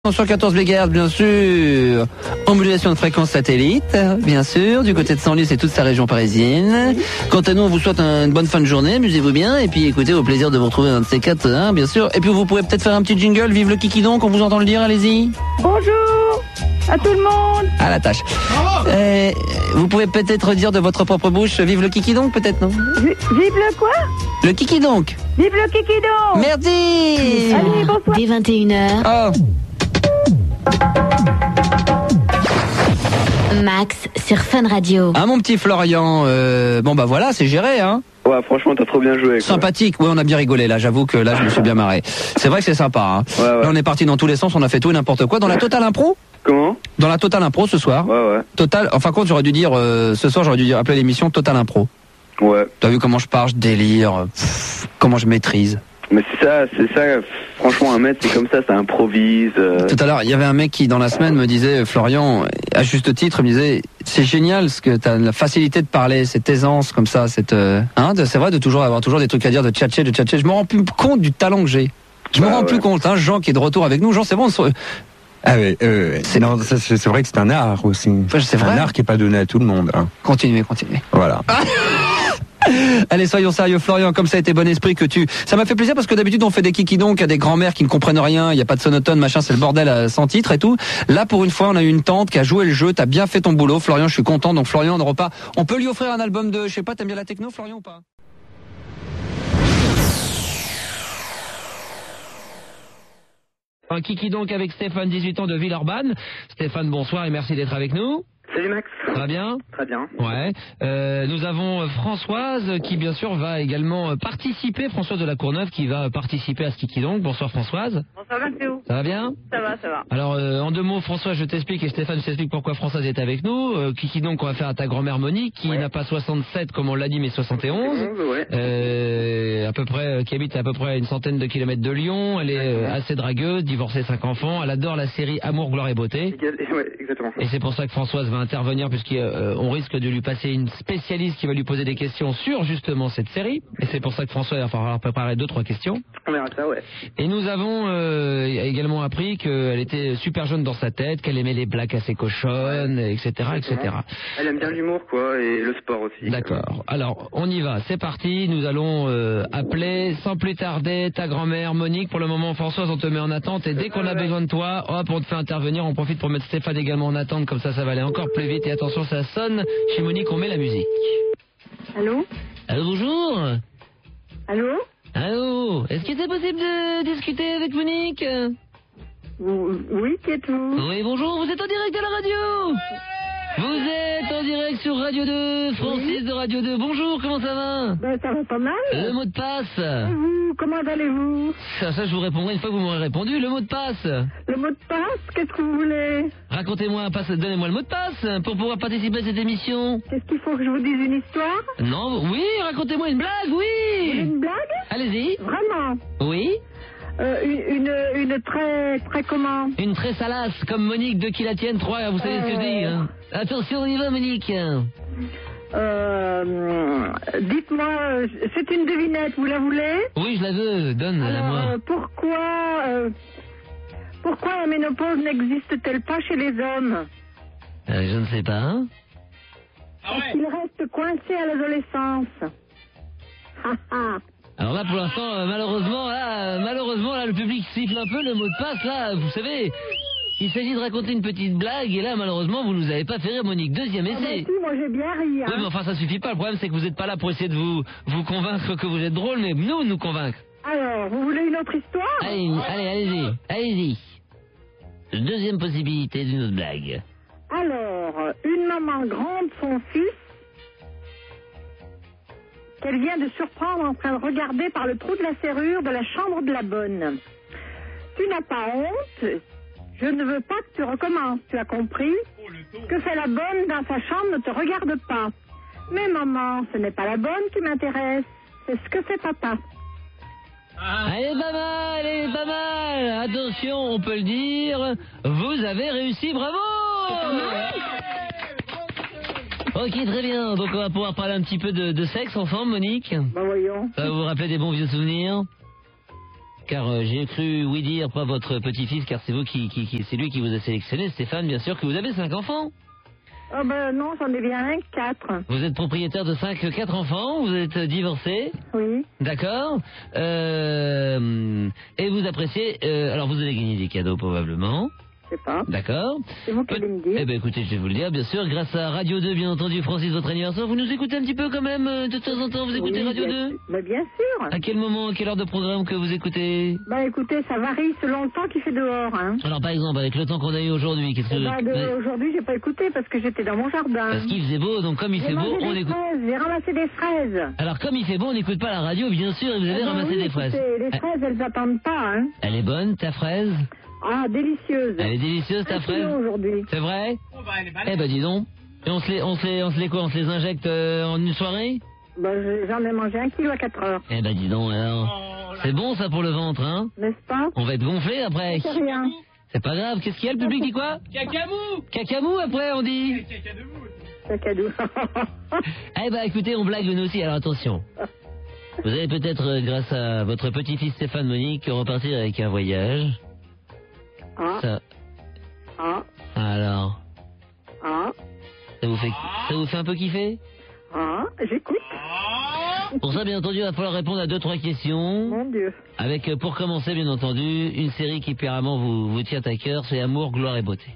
Sur 14 MHz, bien sûr, en modulation de fréquence satellite, bien sûr, du côté de Senlis et toute sa région parisienne. Quant à nous, on vous souhaite une bonne fin de journée, amusez-vous bien, et puis écoutez, au plaisir de vous retrouver un de ces quatre, hein, bien sûr. Et puis vous pouvez peut-être faire un petit jingle, vive le kikidonk, on vous entend le dire, allez-y. Bonjour à tout le monde. À la tâche. Vous pouvez peut-être dire de votre propre bouche, vive le kikidonk, peut-être, non? Vive le quoi? Le kikidonk. Vive le kikidonk. Merci. Allez, bonsoir. Dès 21h, Oh. Max sur Fun Radio. Ah, mon petit Florian, bon bah voilà, c'est géré, hein. Ouais, franchement, t'as trop bien joué, quoi. Sympathique, ouais, on a bien rigolé là, j'avoue que là je me suis bien marré. C'est vrai que c'est sympa, hein. Ouais. Là on est parti dans tous les sens, on a fait tout et n'importe quoi. Dans la Total Impro? Comment? Dans la Total Impro ce soir. Ouais. Total, enfin compte, j'aurais dû dire, ce soir j'aurais dû appeler l'émission Total Impro. Ouais. T'as vu comment je pars, je délire, comment je maîtrise. Mais c'est ça, franchement, un maître, c'est comme ça improvise. Tout à l'heure, il y avait un mec qui dans la semaine me disait, Florian, à juste titre, me disait, c'est génial ce que t'as la facilité de parler, cette aisance comme ça, cette, c'est vrai de toujours avoir toujours des trucs à dire, de tchatcher. Je me rends plus compte du talent que j'ai. Je me rends plus compte, hein, Jean qui est de retour avec nous. Jean, c'est bon. Ah oui, c'est vrai que c'est un art aussi. C'est vrai. Un art qui est pas donné à tout le monde. Hein. Continuez. Voilà. Allez, soyons sérieux, Florian, comme ça a été bon esprit que ça m'a fait plaisir parce que d'habitude on fait des kikidonk à des grands-mères qui ne comprennent rien, il n'y a pas de sonotone, machin, c'est le bordel sans titre et tout. Là, pour une fois, on a eu une tante qui a joué le jeu, t'as bien fait ton boulot, Florian, je suis content. Donc Florian, on peut lui offrir un album de, je sais pas, t'aimes bien la techno, Florian, ou pas? Un kikidonk avec Stéphane, 18 ans de Villeurbanne. Stéphane, bonsoir et merci d'être avec nous. Salut Max. Ça va bien? Très bien. Ouais. Nous avons Françoise qui bien sûr va également participer, Françoise de la Courneuve qui va participer à ce kikidonk. Bonsoir Françoise. Bonsoir Mathéo. Ça va bien? Ça va. Alors en deux mots, Françoise, je t'explique et Stéphane, je t'explique pourquoi Françoise est avec nous. Kikidonk, on va faire à ta grand-mère Monique qui n'a pas 67 comme on l'a dit mais 71. Ouais. À peu près, qui habite à peu près une centaine de kilomètres de Lyon. Elle est assez dragueuse, divorcée, 5 enfants. Elle adore la série Amour, gloire et beauté. Ouais, exactement. Et c'est pour ça que Françoise va intervenir puisqu'on risque de lui passer une spécialiste qui va lui poser des questions sur justement cette série. Et c'est pour ça que Françoise va falloir préparer 2-3 questions. On verra ça, ouais. Et nous avons également appris qu'elle était super jeune dans sa tête, qu'elle aimait les blagues assez cochonnes, etc. Elle aime bien l'humour, quoi, et le sport aussi. D'accord. Alors, on y va. C'est parti. Nous allons appeler sans plus tarder ta grand-mère Monique. Pour le moment, Françoise, on te met en attente. Et dès qu'on a besoin de toi, hop, on te fait intervenir. On profite pour mettre Stéphane également en attente. Comme ça va aller encore plus vite. Et attention, ça sonne. Chez Monique, on met la musique. Allô? Allô, bonjour. Allô? Est-ce que c'est possible de discuter avec Monique? Oui, qui êtes-vous? Oui, bonjour. Vous êtes en direct à la radio? Vous êtes en direct sur Radio 2, Francis de Radio 2. Bonjour, comment ça va? Ben, ça va pas mal. Le mot de passe. Et vous, comment allez-vous? Ça, je vous répondrai une fois que vous m'aurez répondu. Le mot de passe. Le mot de passe, qu'est-ce que vous voulez? Racontez-moi, donnez-moi le mot de passe pour pouvoir participer à cette émission. Qu'est-ce qu'il faut que je vous dise une histoire? Non, oui, racontez-moi une blague, oui. Une blague? Allez-y. Vraiment? Oui. Une très comment? Une très salace, comme Monique, deux qui la tiennent, 3, vous savez ce que je dis, hein. Attention, on y va, Monique. Dites-moi, c'est une devinette, vous la voulez? Oui, je la veux, donne-la-moi. Pourquoi la ménopause n'existe-t-elle pas chez les hommes? Je ne sais pas. Parce qu'ils restent coincés à l'adolescence. Alors là, pour l'instant, malheureusement, là, le public siffle un peu le mot de passe, là, vous savez. Il s'agit de raconter une petite blague, et là, malheureusement, vous nous avez pas fait rire, Monique. Deuxième essai. Si, moi j'ai bien ri, hein. Oui, mais enfin, ça suffit pas. Le problème, c'est que vous n'êtes pas là pour essayer de vous convaincre que vous êtes drôle, mais nous convaincre. Alors, vous voulez une autre histoire? Allez-y. Deuxième possibilité d'une autre blague. Alors, une maman grande son fils qu'elle vient de surprendre en train de regarder par le trou de la serrure de la chambre de la bonne. Tu n'as pas honte? Je ne veux pas que tu recommences, tu as compris? Que fait la bonne dans sa chambre ne te regarde pas. Mais maman, ce n'est pas la bonne qui m'intéresse, c'est ce que fait papa. Elle est pas mal. Attention, on peut le dire, vous avez réussi, bravo. Ok, très bien. Donc on va pouvoir parler un petit peu de sexe ensemble, Monique. Bah voyons. Ça va vous rappeler des bons vieux souvenirs? car j'ai cru oui dire pas votre petit-fils, car c'est vous c'est lui qui vous a sélectionné, Stéphane, bien sûr, que vous avez 5 enfants. Oh ben non, j'en ai bien 4. Vous êtes propriétaire de 4 enfants, vous êtes divorcé. Oui. D'accord. Et vous appréciez... alors vous allez gagner des cadeaux probablement. Je sais pas. D'accord. C'est vous qui allez me dire. Eh ben écoutez, je vais vous le dire, bien sûr, grâce à Radio 2, bien entendu, Francis, votre anniversaire, vous nous écoutez un petit peu quand même, de temps en temps, vous écoutez Oui, Radio 2 Mais bien sûr. À quel moment, à quelle heure de programme que vous écoutez? Bah écoutez, ça varie selon le temps qu'il fait dehors. Hein. Alors par exemple, avec le temps qu'on a eu aujourd'hui, qu'est-ce que... Aujourd'hui, j'ai pas écouté parce que j'étais dans mon jardin. Parce qu'il faisait beau, donc comme il fait beau, on écoute... J'ai ramassé des fraises. Alors comme il fait beau, on n'écoute pas la radio, bien sûr, et vous avez ramassé des fraises. Les fraises, elles attendent pas. Hein. Elle est bonne, ta fraise? Ah, délicieuse. Elle est délicieuse, ta fraise? Aujourd'hui. C'est vrai? Eh ben dis donc. Et on se les injecte en une soirée? Bah, j'en ai mangé 1 kilo à 4 heures. Eh ben dis donc alors. C'est bon ça pour le ventre, hein? N'est-ce pas? On va être gonflé après. C'est rien. C'est pas grave. Qu'est-ce qu'il y a, le public dit quoi? Cacamou! Cacamou après on dit. Cacadou. Eh ben écoutez, on blague nous aussi, alors attention. Vous allez peut-être, grâce à votre petit-fils Stéphane Monique, repartir avec un voyage. Ah. Ça... Ah. Alors. Ah. Ça vous fait un peu kiffer? Ah. J'écoute. Pour ça, bien entendu, il va falloir répondre à 2-3 questions. Mon Dieu. Avec, pour commencer, bien entendu, une série qui apparemment vous tient à cœur, c'est Amour, Gloire et Beauté.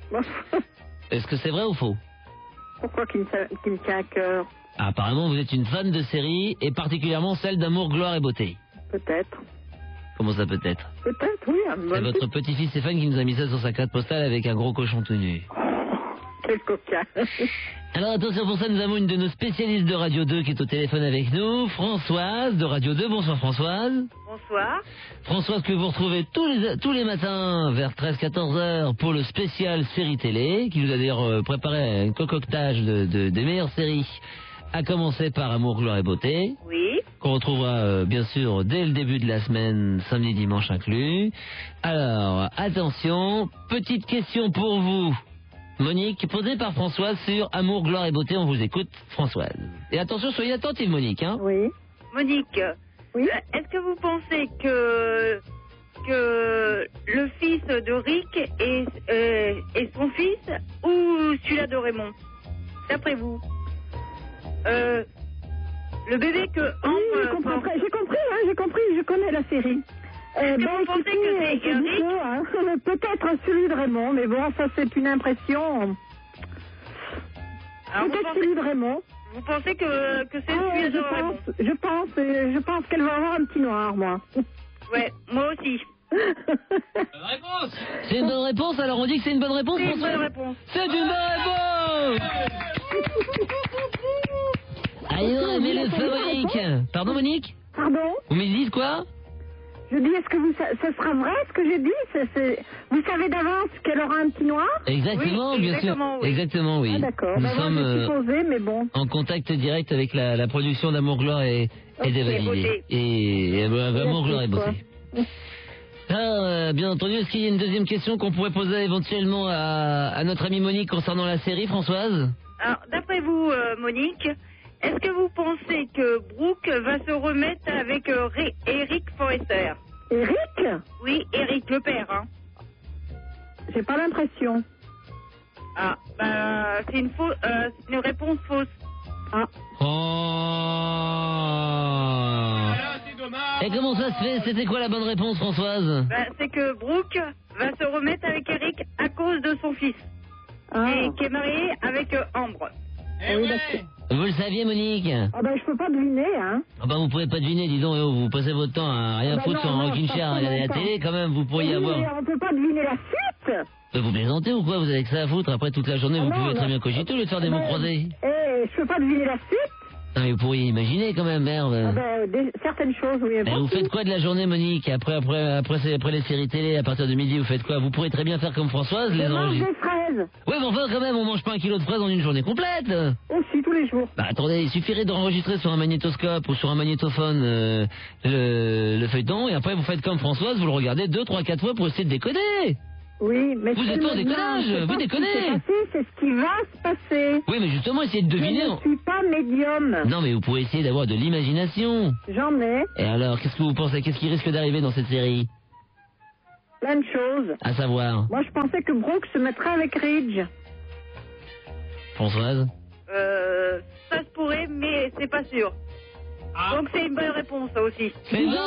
Est-ce que c'est vrai ou faux? Pourquoi qu'il me tient à cœur? Apparemment, vous êtes une fan de séries, et particulièrement celle d'Amour, Gloire et Beauté. Peut-être. Comment ça peut-être? Peut-être, oui. C'est votre petit-fils Stéphane qui nous a mis ça sur sa carte postale avec un gros cochon tout nu. Quel coquin. Alors attention, pour ça, nous avons une de nos spécialistes de Radio 2 qui est au téléphone avec nous, Françoise de Radio 2. Bonsoir Françoise. Bonsoir. Françoise que vous retrouvez tous les matins vers 13-14 heures pour le spécial série télé, qui nous a d'ailleurs préparé un concoctage des meilleures séries, à commencer par Amour, Gloire et Beauté. Oui. Qu'on retrouvera bien sûr dès le début de la semaine, samedi, dimanche inclus. Alors, attention, petite question pour vous, Monique, posée par Françoise sur Amour, Gloire et Beauté. On vous écoute, Françoise. Et attention, soyez attentive, Monique. Hein. Oui. Monique, oui. Est-ce que vous pensez que le fils de Rick est son fils ou celui-là de Raymond? D'après vous? Le bébé que Ambre... Oui, j'ai compris, je connais la série. Vous pensez que c'est Eric? Peut-être celui de Raymond, mais bon, ça c'est une impression. Peut-être celui de Raymond. Vous pensez que c'est celui de Raymond? Je pense qu'elle va avoir un petit noir, moi. Ouais, moi aussi. Bonne réponse. C'est une bonne réponse, alors on dit que c'est une bonne réponse. C'est une bonne réponse. C'est une bonne réponse. Allez, mais le fabrique. Pardon, Monique? Pardon? Vous me dites quoi? Je dis, est-ce que ce sera vrai ce que j'ai dit? Vous savez d'avance qu'elle aura un petit noir? Exactement, oui, bien sûr. Oui. Exactement, oui. Ah, d'accord. Nous sommes moi, je supposais, mais bon. en contact direct avec la production d'Amour, Gloire et des validés. Et Amour, Gloire et Beauté. Alors, bien entendu, est-ce qu'il y a une deuxième question qu'on pourrait poser éventuellement à notre amie Monique concernant la série, Françoise? Alors, d'après vous, Monique, est-ce que vous pensez que Brooke va se remettre avec Eric Forrester? Eric? Oui, Eric, le père, hein. J'ai pas l'impression. Ah, bah, c'est une réponse fausse. Ah. Oh. Et comment ça se fait? C'était quoi la bonne réponse, Françoise? Bah, c'est que Brooke va se remettre avec Eric à cause de son fils. Et qui est marié avec Ambre. Oui, vous le saviez, Monique? Ah ben, je peux pas deviner, hein. Ah ben, vous pouvez pas deviner, dis donc, vous passez votre temps à rien foutre sur un rocking chair à la télé, quand même, vous pourriez avoir... Mais on peut pas deviner la suite. Vous plaisantez ou quoi? Vous avez que ça à foutre, après toute la journée, vous pouvez très bien cogiter au lieu de faire des mots croisés. Je peux pas deviner la suite. Non, mais vous pourriez imaginer quand même, merde. Ah ben, certaines choses, oui. Mais vous faites quoi de la journée, Monique? Après les séries télé, à partir de midi, vous faites quoi? Vous pourrez très bien faire comme Françoise, les enregistres. Des fraises. Oui, mais enfin, quand même, on mange pas 1 kilo de fraises en une journée complète. Aussi, tous les jours. Bah attendez, il suffirait d'enregistrer sur un magnétoscope ou sur un magnétophone le feuilleton, et après vous faites comme Françoise, vous le regardez 2, 3, 4 fois pour essayer de décoder. Oui, mais Vous êtes pas en déconnage, vous déconnez. C'est ce qui va se passer. Oui, mais justement, essayez de deviner. Je ne suis pas médium. Non, mais vous pouvez essayer d'avoir de l'imagination. J'en ai. Et alors, qu'est-ce que vous pensez? Qu'est-ce qui risque d'arriver dans cette série? Plein de choses. À savoir. Moi, je pensais que Brooke se mettrait avec Ridge. Françoise? Ça se pourrait, mais c'est pas sûr. Donc c'est une bonne réponse, ça aussi. Mais non,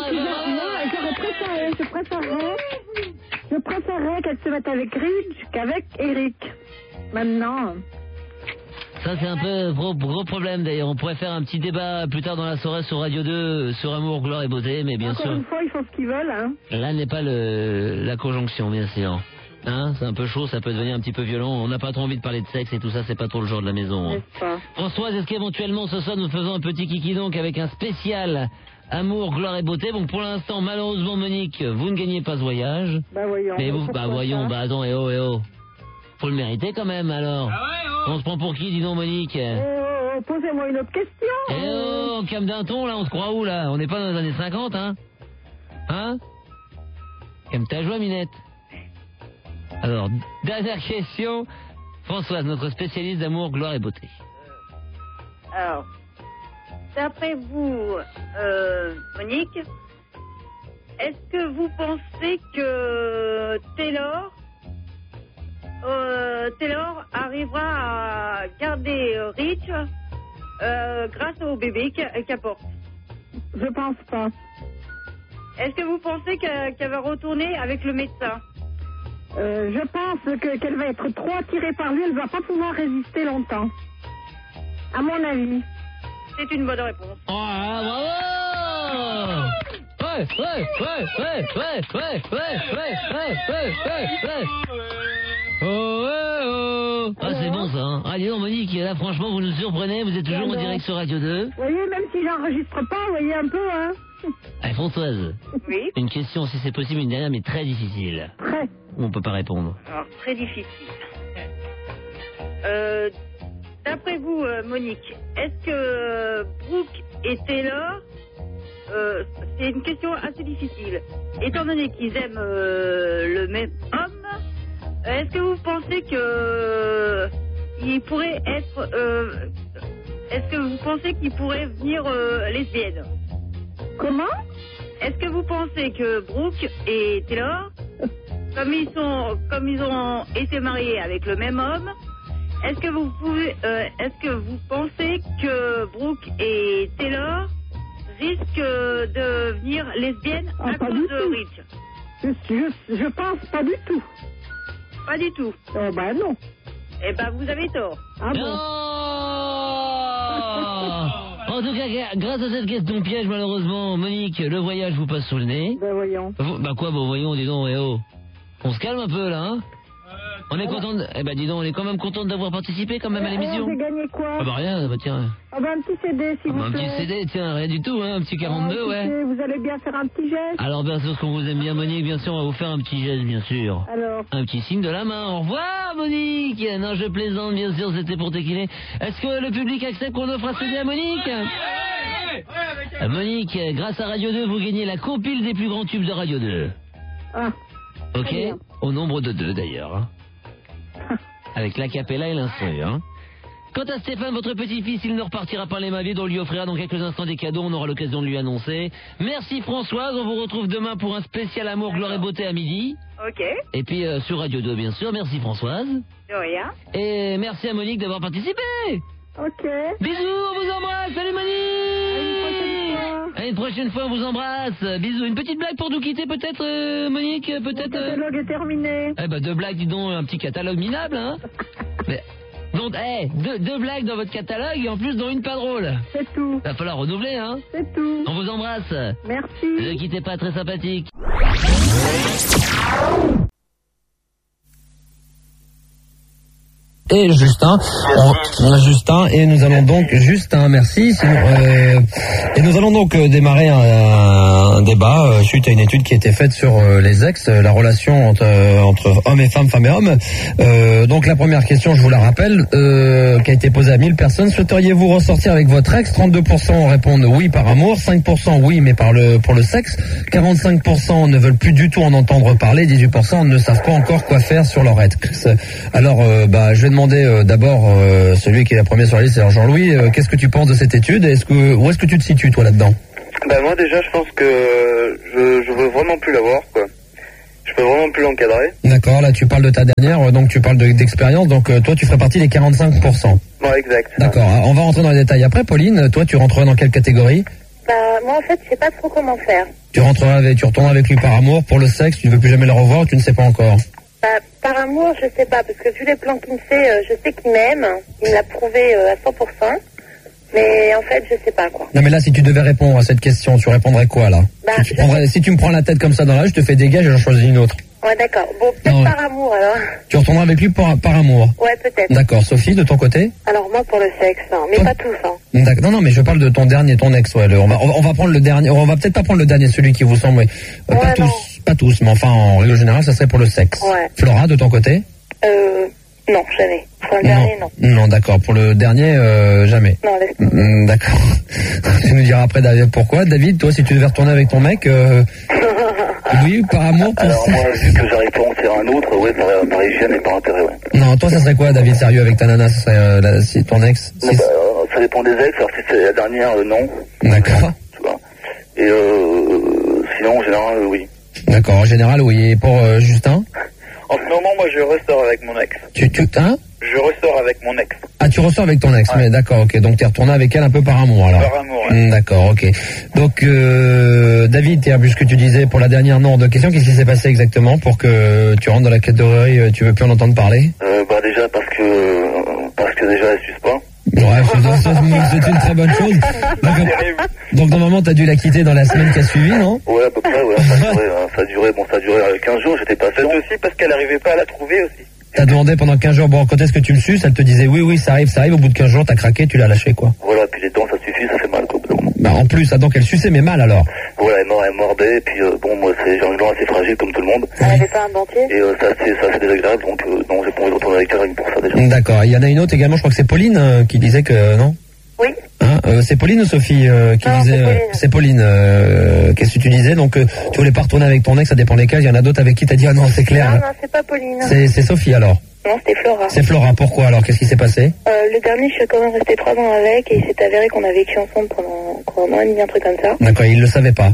Je préférerais qu'elle se mette avec Ridge qu'avec Eric. Maintenant. ça c'est un peu gros problème d'ailleurs. On pourrait faire un petit débat plus tard dans la soirée sur Radio 2 sur Amour, Gloire et Beauté, mais bien Encore sûr. une fois, ils font ce qu'ils veulent, hein. Là n'est pas la conjonction, bien sûr. Hein, c'est un peu chaud, ça peut devenir un petit peu violent. On n'a pas trop envie de parler de sexe et tout ça, c'est pas trop le genre de la maison. Hein. N'est-ce pas? Françoise, est-ce qu'éventuellement ce soir nous faisons un petit kiki donc avec un spécial Amour, Gloire et Beauté? Bon, pour l'instant, malheureusement, Monique, vous ne gagnez pas ce voyage. Bah voyons. Mais vous, pourquoi voyons, ça? bah attends, eh oh. Faut le mériter quand même, alors. On se prend pour qui, dis donc, Monique? Posez-moi une autre question. Eh oh, on calme d'un ton, là, on se croit où, là? On n'est pas dans les années 50, hein? Hein? Calme ta joie, Minette. Alors, dernière question. Françoise, notre spécialiste d'amour, gloire et beauté. Alors, d'après vous, Monique, est-ce que vous pensez que Taylor arrivera à garder Rich grâce au bébé qu'elle porte? Je pense pas. Est-ce que vous pensez qu'elle va retourner avec le médecin? Je pense qu'elle va être trop attirée par lui, elle va pas pouvoir résister longtemps. À mon avis. C'est une bonne réponse. Oh, bravo! Ouais. Oh. Ah, c'est bon ça, hein. Ah, dis donc, Monique, là, franchement, vous nous surprenez, vous êtes toujours en direct sur Radio 2. Vous voyez, même si j'enregistre pas, vous voyez un peu, hein. Allez, Françoise. Oui. Une question, si c'est possible, une dernière, mais très difficile. Très. On peut pas répondre. Alors, très difficile. D'après vous, Monique, est-ce que Brooke et Taylor, c'est une question assez difficile. Étant donné qu'ils aiment le même homme, est-ce que vous pensez que il pourrait être, est-ce que vous pensez qu'ils pourraient venir lesbiennes? Comment? Est-ce que vous pensez que Brooke et Taylor, comme ils ont été mariés avec le même homme, est-ce que vous pensez que Brooke et Taylor risquent de devenir lesbiennes à cause de Rich? Je pense pas du tout. Pas du tout. Oh bah non. Eh ben vous avez tort. Ah bon? En tout cas, grâce à cette question piège, malheureusement, Monique, le voyage vous passe sous le nez. Ben voyons. Bah quoi, bah voyons, dis donc, on se calme un peu là, hein? On est content dis donc, on est quand même content d'avoir participé quand même à l'émission. J'ai gagné quoi? Ah bah rien, bah tiens. Ah bah un petit CD, s'il vous Un plaît. petit CD, tiens, rien du tout, hein, un petit 42, écoutez, ouais. Vous allez bien faire un petit geste? Alors bien sûr, qu'on vous aime bien, Monique, bien sûr, on va vous faire un petit geste, bien sûr. Alors? Un petit signe de la main. Au revoir, Monique. Non, je plaisante, bien sûr, c'était pour t'équiner. Est-ce que le public accepte qu'on offre un CD à Monique? Monique, grâce à Radio 2, vous gagnez la compile des plus grands tubes de Radio 2. Ah. Ok? Très bien. Au nombre de 2, d'ailleurs. Hein. Avec l'acapella et l'instru, hein. Quant à Stéphane, votre petit-fils, il ne repartira pas les mains vides. On lui offrira dans quelques instants des cadeaux. On aura l'occasion de lui annoncer. Merci Françoise. On vous retrouve demain pour un spécial Amour, Gloire et Beauté à midi. Ok. Et puis sur Radio 2, bien sûr. Merci Françoise. De rien. Et merci à Monique d'avoir participé. Ok. Bisous, on vous embrasse. Salut Monique. À une prochaine fois, on vous embrasse. Bisous. Une petite blague pour nous quitter peut-être, Monique? Peut-être. Le catalogue est terminé. Eh ben 2 blagues, dis donc, un petit catalogue minable, hein. Mais, donc, deux blagues dans votre catalogue et en plus dont une pas drôle. C'est tout. Va falloir renouveler, hein. C'est tout. On vous embrasse. Merci. Ne quittez pas, très sympathique. et Justin. Justin, et nous allons donc... Justin, merci. Et nous allons donc démarrer un débat suite à une étude qui a été faite sur les ex, la relation entre hommes et femmes, femmes et hommes. Donc la première question, je vous la rappelle, qui a été posée à 1000 personnes. Souhaiteriez-vous ressortir avec votre ex? 32% répondent oui par amour, 5% oui mais pour le sexe, 45% ne veulent plus du tout en entendre parler, 18% ne savent pas encore quoi faire sur leur ex. Alors je vais demander d'abord celui qui est la première sur la liste, c'est Jean-Louis. Qu'est-ce que tu penses de cette étude? Où est-ce que tu te situes toi là-dedans? Moi déjà je pense que je veux vraiment plus l'avoir quoi. Je peux vraiment plus l'encadrer. D'accord, là tu parles de ta dernière, donc tu parles d'expérience, donc toi tu ferais partie des 45%. Ouais, exact. D'accord, on va rentrer dans les détails après. Pauline, toi tu rentrerais dans quelle catégorie? Moi en fait je sais pas trop comment faire. Tu retourneras avec lui par amour, pour le sexe, tu ne veux plus jamais le revoir ou tu ne sais pas encore? Par amour je sais pas, parce que vu les plans qu'il me fait, je sais qu'il m'aime, il me l'a prouvé à 100%. Mais en fait, je sais pas quoi. Non mais là, si tu devais répondre à cette question, tu répondrais quoi là? Si tu me prends la tête comme ça dans la rue, je te fais dégage et j'en choisis une autre. Ouais, d'accord. Bon, peut-être par amour alors. Tu retourneras avec lui par amour? Ouais, peut-être. D'accord. Sophie, de ton côté? Alors moi, pour le sexe, non, mais pas tous. Hein. D'accord. Non, mais je parle de ton dernier, ton ex. Ouais. On va prendre le dernier. On va peut-être pas prendre le dernier, celui qui vous semble. Pas tous, mais enfin, en règle générale, ça serait pour le sexe. Ouais. Flora, de ton côté? Non, jamais. Pour le dernier, non. Non, d'accord. Pour le dernier, jamais. Non, laisse. D'accord. Tu nous diras après, David, pourquoi. David, toi, si tu devais retourner avec ton mec, oui, par amour, pour alors, moi, vu que j'arrive pas à en faire un autre, ouais, par hygiène et par intérêt, ouais. Non, toi, ça serait quoi, David, sérieux, avec ta nana? Ça serait si ton ex? Ça dépend des ex. Alors, si c'est la dernière, non. D'accord. Tu vois. Et sinon, en général, oui. D'accord, en général, oui. Et pour Justin? En ce moment, moi, je ressors avec mon ex. Je ressors avec mon ex. Ah, tu ressors avec ton ex, mais d'accord, ok. Donc, t'es retourné avec elle un peu par amour, alors. Par amour, ouais. D'accord, ok. Donc, David, puisque tu disais pour la dernière non de question, qu'est-ce qui s'est passé exactement pour que tu rentres dans la catégorie, tu veux plus en entendre parler? Déjà, parce que déjà, elle suce pas. Ouais, c'est une très bonne chose. Donc normalement, t'as dû la quitter dans la semaine qui a suivi, non? Ouais, à peu près, ouais. Ça a duré 15 jours, j'étais pas seul. C'est aussi parce qu'elle n'arrivait pas à la trouver aussi. T'as demandé pendant 15 jours, bon, quand est-ce que tu me suces? Elle te disait oui, ça arrive. Au bout de 15 jours, t'as craqué, tu l'as lâché, quoi. Voilà, puis les dents, ça suffit, ça fait mal, quoi. En plus, donc elle suçait, mais mal, alors. Voilà, elle mordait, et puis moi, j'ai une dent assez fragile, comme tout le monde. Elle avait pas un dentier? Et ça, c'est désagréable, donc non, j'ai pas envie de retourner avec elle pour ça, déjà. D'accord, il y en a une autre également, je crois que c'est Pauline qui disait que, non? Oui. C'est Pauline ou Sophie qui disait... C'est Pauline. Qu'est-ce que tu disais? Donc, tu voulais pas retourner avec ton ex, ça dépend lesquels. Il y en a d'autres avec qui t'as dit, ah non, c'est clair. Non, c'est pas Pauline. C'est Sophie, alors? Non, c'était Flora. C'est Flora, pourquoi alors? Qu'est-ce qui s'est passé? Le dernier, je suis quand même restée 3 ans avec, et il s'est avéré qu'on a vécu ensemble pendant un an et demi, un truc comme ça. D'accord, il le savait pas.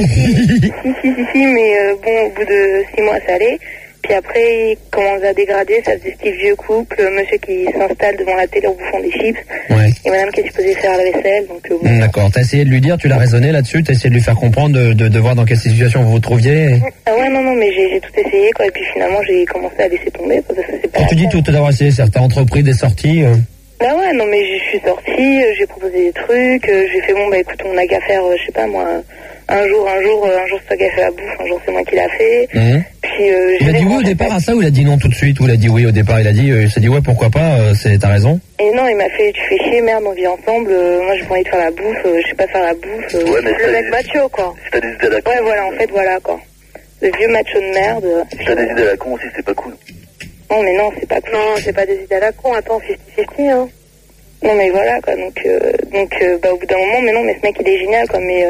Si, mais bon, au bout de 6 mois, ça allait. Puis après, il commence à dégrader, ça faisait style vieux couple, monsieur qui s'installe devant la télé en bouffant des chips, et madame qui est supposée faire la vaisselle, donc bon. D'accord, t'as essayé de lui dire, tu l'as raisonné là-dessus, t'as essayé de lui faire comprendre, de voir dans quelle situation vous vous trouviez Ah ouais, non, mais j'ai tout essayé, quoi, et puis finalement, j'ai commencé à laisser tomber, parce que c'est pas... Quand tu dis tout avoir essayé, c'est-à-dire t'as entrepris des sorties Bah ouais, non, mais je suis sortie, j'ai proposé des trucs, j'ai fait, bon, bah écoute, on n'a qu'à faire, je sais pas, moi... Un jour, c'est toi qui a fait la bouffe, un jour, c'est moi qui l'a fait. Puis, il a dit oui au départ à ça ou il a dit non tout de suite? Ou il a dit oui au départ? Il s'est dit ouais, pourquoi pas, t'as raison. Et non, il m'a fait, tu fais chier, merde, on vit ensemble, moi j'ai pas envie de faire la bouffe, je sais pas faire la bouffe. Ouais, mais le mec macho, quoi. Si t'as des idées à la con. Ouais, voilà, en fait, voilà, quoi. Le vieux macho de merde. Si t'as des idées à la con aussi, c'est pas cool. Non, mais non, c'est pas cool. Non, c'est pas des idées à la con, attends, 50-50, hein. Non, mais voilà, quoi, donc, au bout d'un moment, mais non, mais ce mec, il est génial, quoi, mais...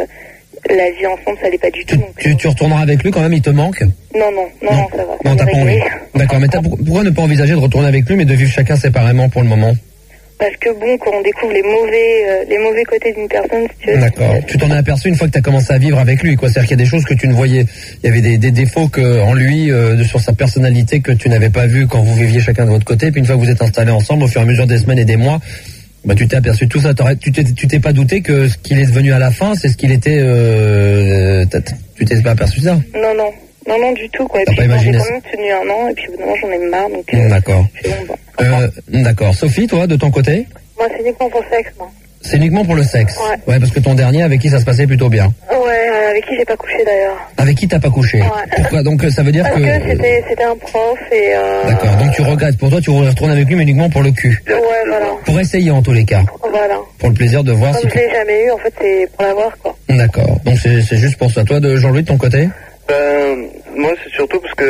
la vie ensemble, ça allait pas du tout. Tu retourneras avec lui quand même, il te manque? Non, ça va. Non, t'as pas envie. D'accord, mais pourquoi ne pas envisager de retourner avec lui, mais de vivre chacun séparément pour le moment? Parce que bon, quand on découvre les mauvais côtés d'une personne, si tu veux... D'accord. Tu t'en es aperçu une fois que tu as commencé à vivre avec lui, quoi. C'est-à-dire qu'il y a des choses que tu ne voyais. Il y avait des défauts en lui, sur sa personnalité, que tu n'avais pas vu quand vous viviez chacun de votre côté. Puis une fois que vous êtes installés ensemble, au fur et à mesure des semaines et des mois, bah, tu t'es aperçu de tout ça. Tu t'es pas douté que ce qu'il est devenu à la fin, c'est ce qu'il était. Tu t'es pas aperçu de ça? Non, du tout, quoi. Et puis, j'ai quand même tenu un an, et puis au bout d'un moment, j'en ai marre, donc... D'accord. D'accord. Sophie, toi, de ton côté? Moi, c'est uniquement pour le sexe, moi. C'est uniquement pour le sexe? Ouais, parce que ton dernier, avec qui ça se passait plutôt bien? Ouais, avec qui j'ai pas couché d'ailleurs. Avec qui t'as pas couché? Ouais. Pourquoi? Donc ça veut dire Parce que c'était un prof et... D'accord, donc tu regrettes. Pour toi, tu retournes avec lui, mais uniquement pour le cul. Ouais, voilà. Pour essayer en tous les cas. Voilà. Pour le plaisir de voir Comme je l'ai jamais eu, en fait, c'est pour l'avoir, quoi. D'accord, donc c'est juste pour ça. Toi, de Jean-Louis, de ton côté? Moi, c'est surtout parce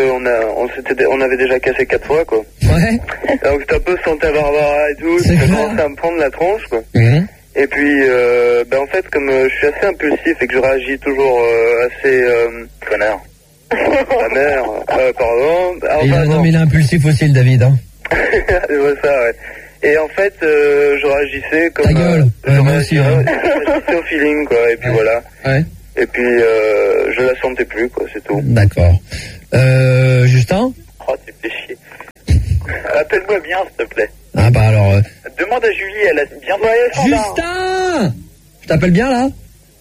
on avait déjà cassé 4 fois, quoi. Ouais. Donc c'était un peu Santa Barbara et tout, ça commençait à me prendre la tronche, quoi. Et puis, en fait, comme je suis assez impulsif et que je réagis toujours assez... connard. Ta mère, pardon. Enfin, non, mais il est impulsif aussi, le David, hein. C'est ça, ouais. Et en fait, je réagissais comme... Ta gueule, moi aussi, hein. Je réagissais au feeling, quoi, et puis voilà. Ouais. Et puis, je la sentais plus, quoi, c'est tout. D'accord. Justin? Oh, tu me fais chier. Appelle-moi bien, s'il te plaît. Ah bah alors... Demande à Julie, elle a bien voyé. Justin! Je t'appelle bien, là?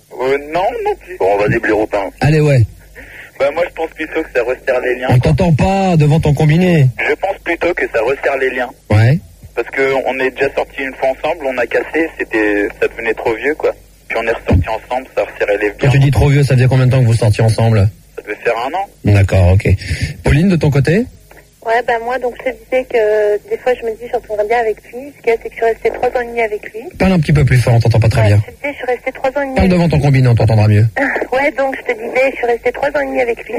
Non plus. Bon, on va débler au pain. Allez, ouais. Bah, moi, je pense plutôt que ça resserre les liens. On t'entend pas devant ton combiné. Je pense plutôt que ça resserre les liens. Ouais. Parce que on est déjà sortis une fois ensemble, on a cassé, ça devenait trop vieux, quoi. Puis on est ressortis ensemble, ça resserrait les liens. Quand tu dis trop vieux, ça faisait combien de temps que vous sortiez ensemble? Ça devait faire 1 an. D'accord, ok. Pauline, de ton côté? Ouais, bah moi, donc je te disais que des fois je me dis je retournerais bien avec lui. Ce qu'il y a, c'est que je suis restée 3 ans et demi avec lui. Parle un petit peu plus fort, on t'entend pas très bien. Je te disais, je suis restée 3 ans et demi. Parle devant ton combiné, on t'entendra mieux. Ouais, donc je te disais, je suis restée 3 ans et demi avec lui.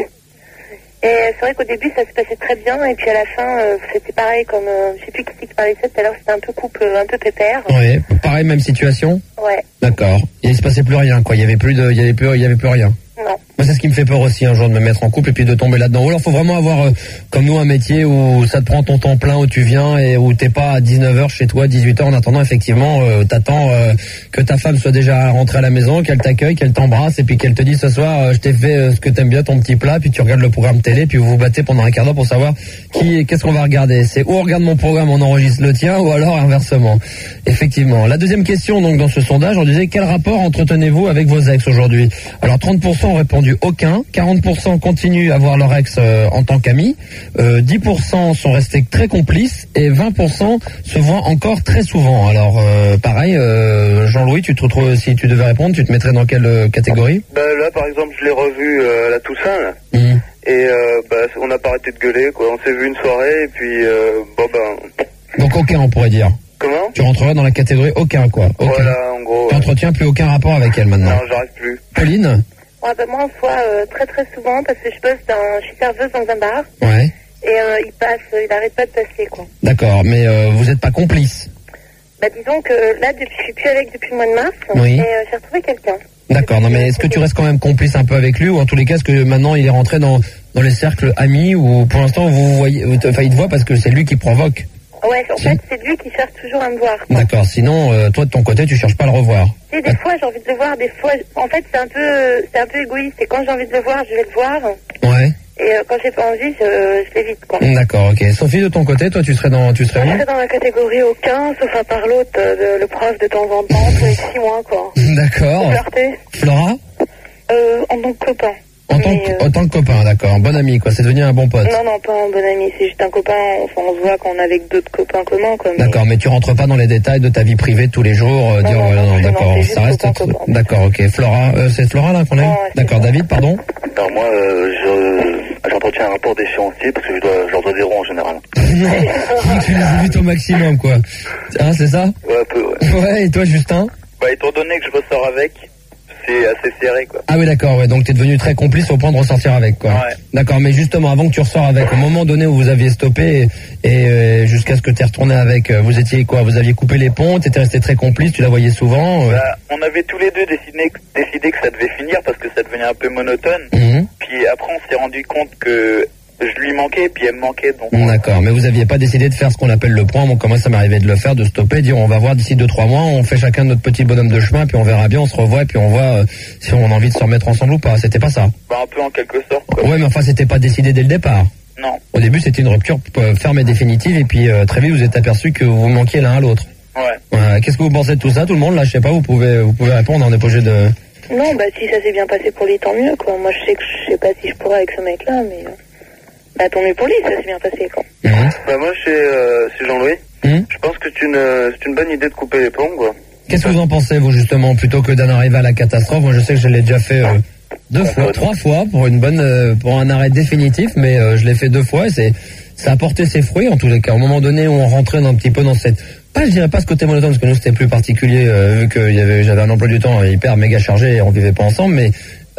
Et c'est vrai qu'au début ça se passait très bien et puis à la fin c'était pareil comme je sais plus qui te parlait de ça tout à l'heure, c'était un peu couple, un peu pépère. Ouais, pareil, même situation. Ouais. D'accord. Il se passait plus rien, quoi. Il y avait plus rien. Non. Moi, c'est ce qui me fait peur aussi, un jour, de me mettre en couple et puis de tomber là-dedans. Ou alors, faut vraiment avoir, comme nous, un métier où ça te prend ton temps plein, où tu viens et où t'es pas à 19h chez toi, 18h. En attendant, effectivement, t'attends que ta femme soit déjà rentrée à la maison, qu'elle t'accueille, qu'elle t'embrasse et puis qu'elle te dise ce soir, je t'ai fait ce que t'aimes bien, ton petit plat, puis tu regardes le programme télé, puis vous vous battez pendant un quart d'heure pour savoir qu'est-ce qu'on va regarder. C'est ou on regarde mon programme, on enregistre le tien, ou alors inversement. Effectivement. La deuxième question, donc, dans ce sondage, on disait quel rapport entretenez-vous avec vos ex aujourd'hui? Alors, 30% ont répondu aucun, 40% continuent à voir leur ex en tant qu'amis, 10% sont restés très complices et 20% se voient encore très souvent. Alors pareil, Jean-Louis, tu te retrouves, si tu devais répondre, tu te mettrais dans quelle catégorie? Là par exemple je l'ai revu à la Toussaint là. Et on n'a pas arrêté de gueuler, quoi. On s'est vu une soirée et puis Donc aucun, on pourrait dire. Comment? Tu rentrerais dans la catégorie aucun, quoi. Aucun. Voilà, en gros. Tu n'entretiens plus aucun rapport avec elle maintenant? Non, j'arrive plus. Pauline? Ouais, bah moi, on se voit très très souvent parce que je suis serveuse dans un bar. Ouais. Et il arrête pas de passer, quoi. D'accord, mais vous n'êtes pas complice? Bah disons que là, je suis plus avec depuis le mois de mars. Oui. Et j'ai retrouvé quelqu'un. D'accord, non mais est-ce que tu restes quand même complice un peu avec lui, ou en tous les cas, est-ce que maintenant il est rentré dans les cercles amis, ou pour l'instant vous voyez, enfin il te voit parce que c'est lui qui provoque? Ouais, en fait c'est lui qui cherche toujours à me voir, quoi. D'accord, sinon toi de ton côté tu cherches pas à le revoir? Tu sais, des fois j'ai envie de le voir, des fois, en fait c'est un peu égoïste, et quand j'ai envie de le voir, je vais le voir. Ouais. Et quand j'ai pas envie, je l'évite, quoi. D'accord, ok. Sophie, de ton côté, toi tu serais où? Je serais dans la catégorie aucun, sauf à part l'autre, le prof de temps en temps, tous les 6 mois, quoi. D'accord. Flora? En tant que copain. En tant que copain, d'accord. Bon ami, quoi. C'est devenu un bon pote. Non, pas un bon ami. C'est juste un copain. Enfin, on se voit quand on est avec d'autres copains communs, quoi. D'accord, mais tu rentres pas dans les détails de ta vie privée de tous les jours. Non, d'accord. Ça reste. D'accord, ok. Flora, c'est Flora là qu'on est? D'accord. David, pardon? Non, moi, j'entretiens un rapport d'échéancier parce que je leur dois 0 en général. Tu les évites au maximum, quoi. Hein, c'est ça? Ouais, un peu, ouais. Ouais, et toi, Justin? Bah, étant donné que je ressors avec, c'est assez serré, quoi. Ah oui, d'accord, ouais. Donc t'es devenu très complice au point de ressortir avec, quoi. Ouais. D'accord, mais justement, avant que tu ressors avec, au moment donné où vous aviez stoppé et jusqu'à ce que tu es retourné avec, vous étiez quoi? Vous aviez coupé les ponts, t'étais resté très complice, tu la voyais souvent? Bah, on avait tous les deux décidé que ça devait finir parce que ça devenait un peu monotone. Puis après, on s'est rendu compte que je lui manquais, puis elle me manquait. Donc... D'accord, mais vous aviez pas décidé de faire ce qu'on appelle le point. Bon, comment ça m'arrivait de le faire, de stopper, dire on va voir d'ici 2-3 mois, on fait chacun notre petit bonhomme de chemin, puis on verra bien, on se revoit, et puis on voit si on a envie de se remettre ensemble ou pas. C'était pas ça? Bah, un peu en quelque sorte, quoi. Ouais, mais enfin, c'était pas décidé dès le départ. Non. Au début, c'était une rupture ferme et définitive, et puis très vite, vous êtes aperçu que vous manquiez l'un à l'autre. Ouais. Qu'est-ce que vous pensez de tout ça? Tout le monde, là, je sais pas, vous pouvez répondre, on est pas obligé de... Non, bah si ça s'est bien passé pour lui, tant mieux, quoi. Moi, je sais pas si je pourrais avec ce mec-là, mais... Bah tant mieux pour lui, ça s'est bien passé, quoi. Bah moi, c'est Jean-Louis. Je pense que c'est une bonne idée de couper les plombs, quoi. Qu'est-ce que vous en pensez, vous, justement, plutôt que d'en arriver à la catastrophe? Moi, je sais que je l'ai déjà fait 2 fois, 3 fois pour pour un arrêt définitif, mais je l'ai fait 2 fois et ça a porté ses fruits en tous les cas. Au moment donné où on rentrait un petit peu dans cette, je dirais pas ce côté monotone parce que nous c'était plus particulier vu que j'avais un emploi du temps hyper méga chargé et on vivait pas ensemble, mais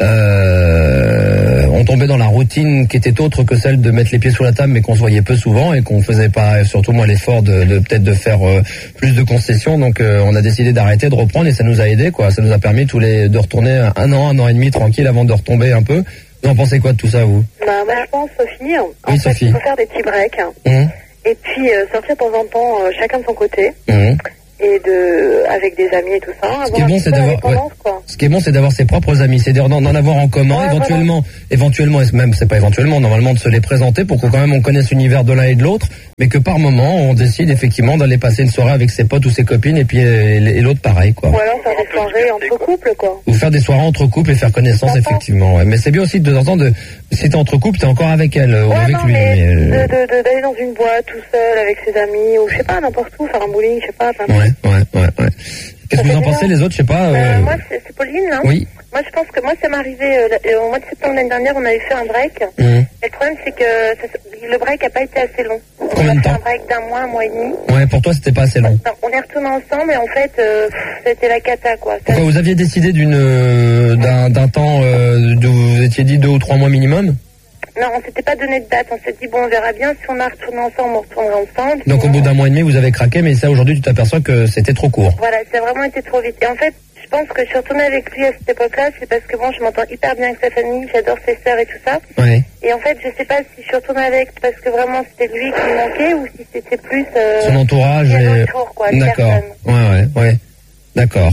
on tombait dans la routine qui était autre que celle de mettre les pieds sous la table mais qu'on se voyait peu souvent et qu'on faisait pas, surtout moi, l'effort de peut-être de faire plus de concessions. Donc on a décidé d'arrêter, de reprendre et ça nous a aidé quoi. Ça nous a permis de retourner un an et demi tranquille avant de retomber un peu. Vous en pensez quoi de tout ça, vous? Moi je pense, Sophie, oui, Sophie. Il faut faire des petits breaks et puis sortir de temps en temps chacun de son côté. Et avec des amis et tout ça. Ce qui est bon, c'est d'avoir, ce qui est bon, c'est d'avoir ses propres amis, c'est d'en avoir en commun, éventuellement, et même, c'est pas éventuellement, normalement, de se les présenter pour que quand même on connaisse l'univers de l'un et de l'autre, mais que par moment, on décide effectivement d'aller passer une soirée avec ses potes ou ses copines et puis, et l'autre pareil, quoi. Ou alors faire des soirées entre couples, quoi. Ou faire des soirées entre couples et faire connaissance, effectivement, ouais. Mais c'est bien aussi de temps en temps si t'es entre couples, t'es encore avec elle, ou avec lui. D'aller dans une boîte tout seul avec ses amis, ou je sais pas, n'importe où, faire un bowling, je sais pas, Ouais. Qu'est-ce que vous en pensez les autres, je sais pas Moi c'est Pauline là. Oui. Moi je pense que ça m'est arrivé au mois de septembre l'année dernière, on avait fait un break. Et le problème c'est que le break a pas été assez long. Combien de temps? Un break d'un mois, un mois et demi. Ouais, pour toi c'était pas assez long. On est retournés ensemble et en fait c'était la cata quoi. Pourquoi vous aviez décidé d'un temps vous étiez dit 2 ou 3 mois minimum? Non, on s'était pas donné de date, on s'est dit bon on verra bien, si on a retourné ensemble, on retournera ensemble. Donc au bout d'un mois et demi vous avez craqué, mais ça aujourd'hui tu t'aperçois que c'était trop court. Voilà, ça a vraiment été trop vite. Et en fait, je pense que je suis retournée avec lui à cette époque-là, c'est parce que bon, je m'entends hyper bien avec sa famille, j'adore ses sœurs et tout ça. Ouais. Et en fait, je sais pas si je suis retournée avec parce que vraiment c'était lui qui me manquait ou si c'était plus son entourage et autour, quoi. D'accord. Ouais. D'accord.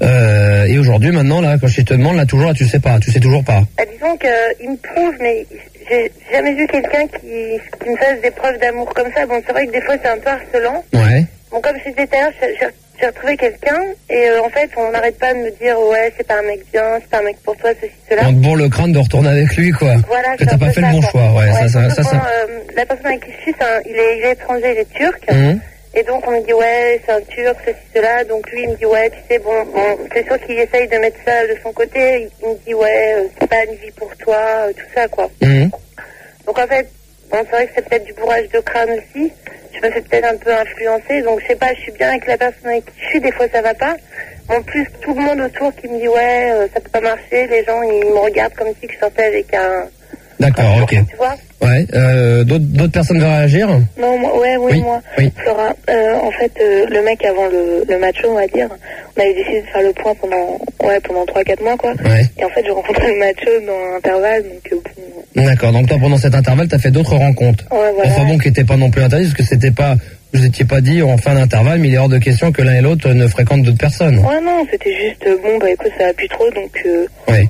Et aujourd'hui, maintenant, là, quand je te demande, là, toujours, là, tu sais toujours pas. Disons qu'il me prouve, mais j'ai jamais vu quelqu'un qui me fasse des preuves d'amour comme ça. Bon, c'est vrai que des fois, c'est un peu harcelant. Ouais. Bon, comme je disais tout à l'heure, j'ai retrouvé quelqu'un et en fait, on n'arrête pas de me dire ouais, c'est pas un mec bien, c'est pas un mec pour toi, ceci, cela. On te bourre le crâne de retourner avec lui, quoi. Voilà. Que t'as pas fait le bon choix, ouais. La personne avec qui je suis, il est étranger, il est turc. Et donc on me dit ouais c'est un turc, ceci, cela, donc lui il me dit ouais tu sais bon c'est sûr qu'il essaye de mettre ça de son côté, il me dit ouais c'est pas une vie pour toi, tout ça quoi. Donc en fait, bon c'est vrai que c'est peut-être du bourrage de crâne aussi, je me fais peut-être un peu influencer, donc je sais pas, je suis bien avec la personne avec qui je suis, des fois ça va pas. En plus tout le monde autour qui me dit ouais ça peut pas marcher, les gens ils me regardent comme si je sortais avec un... D'accord, ok. Tu vois? Ouais. D'autres personnes veulent réagir? Non, moi, oui. Flora, en fait, le mec avant le match, on va dire, on avait décidé de faire le point pendant 3-4 mois, quoi. Ouais. Et en fait, j'ai rencontré le match dans l'intervalle, donc. D'accord. Donc toi, pendant cet intervalle, t'as fait d'autres rencontres. Ouais, voilà. Enfin bon, qui n'étaient pas non plus interdites, parce que c'était pas, vous étiez pas dit en fin d'intervalle, mais il est hors de question que l'un et l'autre ne fréquentent d'autres personnes. Ouais, non, c'était juste bon, bah écoute, ça va plus trop, donc. Ouais.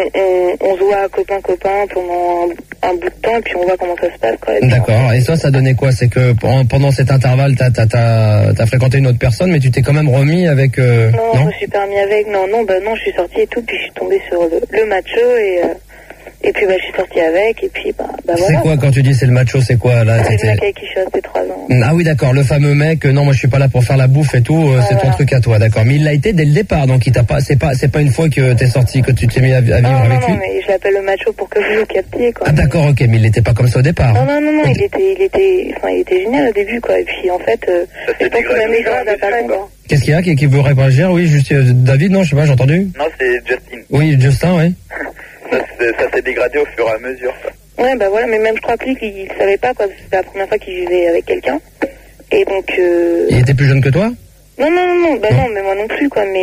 On se voit copain pendant un bout de temps et puis on voit comment ça se passe quoi. D'accord. Et ça donnait quoi? C'est que pendant cet intervalle t'as fréquenté une autre personne mais tu t'es quand même remis avec Non, je me suis pas remis avec. Non, je suis sortie et tout puis je suis tombée sur le macho et puis je suis sortie avec et puis voilà. C'est quoi quand tu dis c'est le macho, c'est quoi là? C'est le mec avec qui je suis restée 3 ans. Ah oui d'accord, le fameux mec, non moi je suis pas là pour faire la bouffe et tout, c'est ton truc à toi, d'accord. Mais il l'a été dès le départ, donc il t'a pas, c'est pas une fois que t'es sorti que tu t'es mis à vivre avec lui. Non mais je l'appelle le macho pour que vous le captiez quoi. Ah d'accord, ok, mais il était pas comme ça au départ. Non, il était génial au début quoi, et puis en fait, je pense que même les gens n'avaient pas longtemps. Qu'est-ce qu'il y a qui veut réagir? Oui, juste David, non, je sais pas, j'ai entendu. Non, c'est Justin. Oui, Justin, oui. Ça s'est dégradé au fur et à mesure. Quoi. Ouais, voilà, mais même je crois que lui, il savait pas, quoi, parce que c'était la première fois qu'il vivait avec quelqu'un. Et donc... Il était plus jeune que toi? Non, non, mais moi non plus, quoi, mais...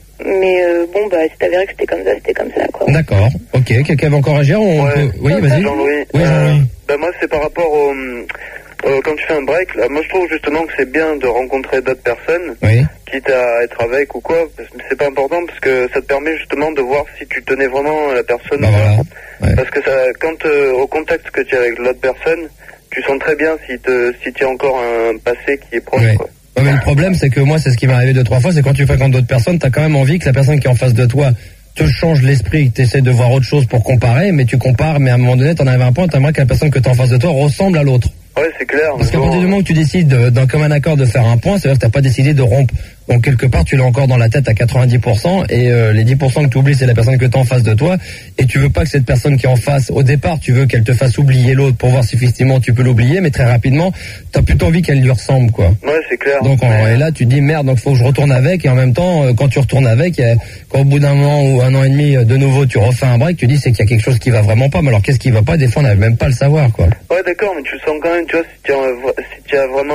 c'est avéré que c'était comme ça, quoi. D'accord, ok, quelqu'un veut encore agir? Oui, vas-y. Jean-Louis. Oui, Jean-Louis. Moi, c'est par rapport au... quand tu fais un break, là, moi je trouve justement que c'est bien de rencontrer d'autres personnes, quitte à être avec ou quoi, c'est pas important parce que ça te permet justement de voir si tu tenais vraiment à la personne. Parce que quand au contact que tu as avec l'autre personne, tu sens très bien si tu as encore un passé qui est proche. Quoi. Ouais, mais le problème c'est que moi c'est ce qui m'est arrivé 2-3 fois, c'est quand tu fréquentes d'autres personnes, t'as quand même envie que la personne qui est en face de toi te change l'esprit, que tu essaies de voir autre chose pour comparer, mais tu compares, mais à un moment donné t'en arrives à un point, t'aimerais que la personne que t'as en face de toi ressemble à l'autre. Ouais, c'est clair. Parce qu'à partir du moment où tu décides d'un commun accord de faire un point, c'est-à-dire que t'as pas décidé de rompre. Donc quelque part, tu l'as encore dans la tête à 90%, et les 10% que tu oublies, c'est la personne que tu as en face de toi, et tu veux pas que cette personne qui est en face, au départ, tu veux qu'elle te fasse oublier l'autre pour voir si effectivement tu peux l'oublier, mais très rapidement, t'as plutôt envie qu'elle lui ressemble, quoi. Ouais, c'est clair. Donc et là, tu dis merde, donc faut que je retourne avec, et en même temps, quand tu retournes avec, quand au bout d'un an ou un an et demi, de nouveau, tu refais un break, tu dis c'est qu'il y a quelque chose qui va vraiment pas, mais alors qu'est-ce qui va pas? Des fois, on n'arrive même pas à le savoir, quoi. Ouais, d'accord, mais tu le sens quand même, tu vois, si tu as vraiment,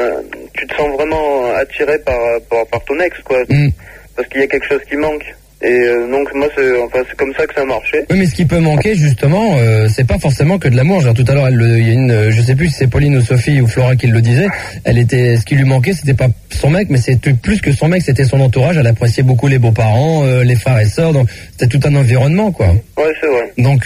tu te sens vraiment attiré par ton ex, quoi. Parce qu'il y a quelque chose qui manque. Et donc moi c'est comme ça que ça a marché. Oui, mais ce qui peut manquer justement, c'est pas forcément que de l'amour. Genre tout à l'heure, il y a une, je sais plus si c'est Pauline ou Sophie ou Flora qui le disait. Ce qui lui manquait, c'était pas son mec, mais c'était plus que son mec, c'était son entourage. Elle appréciait beaucoup les beaux-parents, les frères et sœurs. Donc c'était tout un environnement, quoi. Ouais, c'est vrai. Donc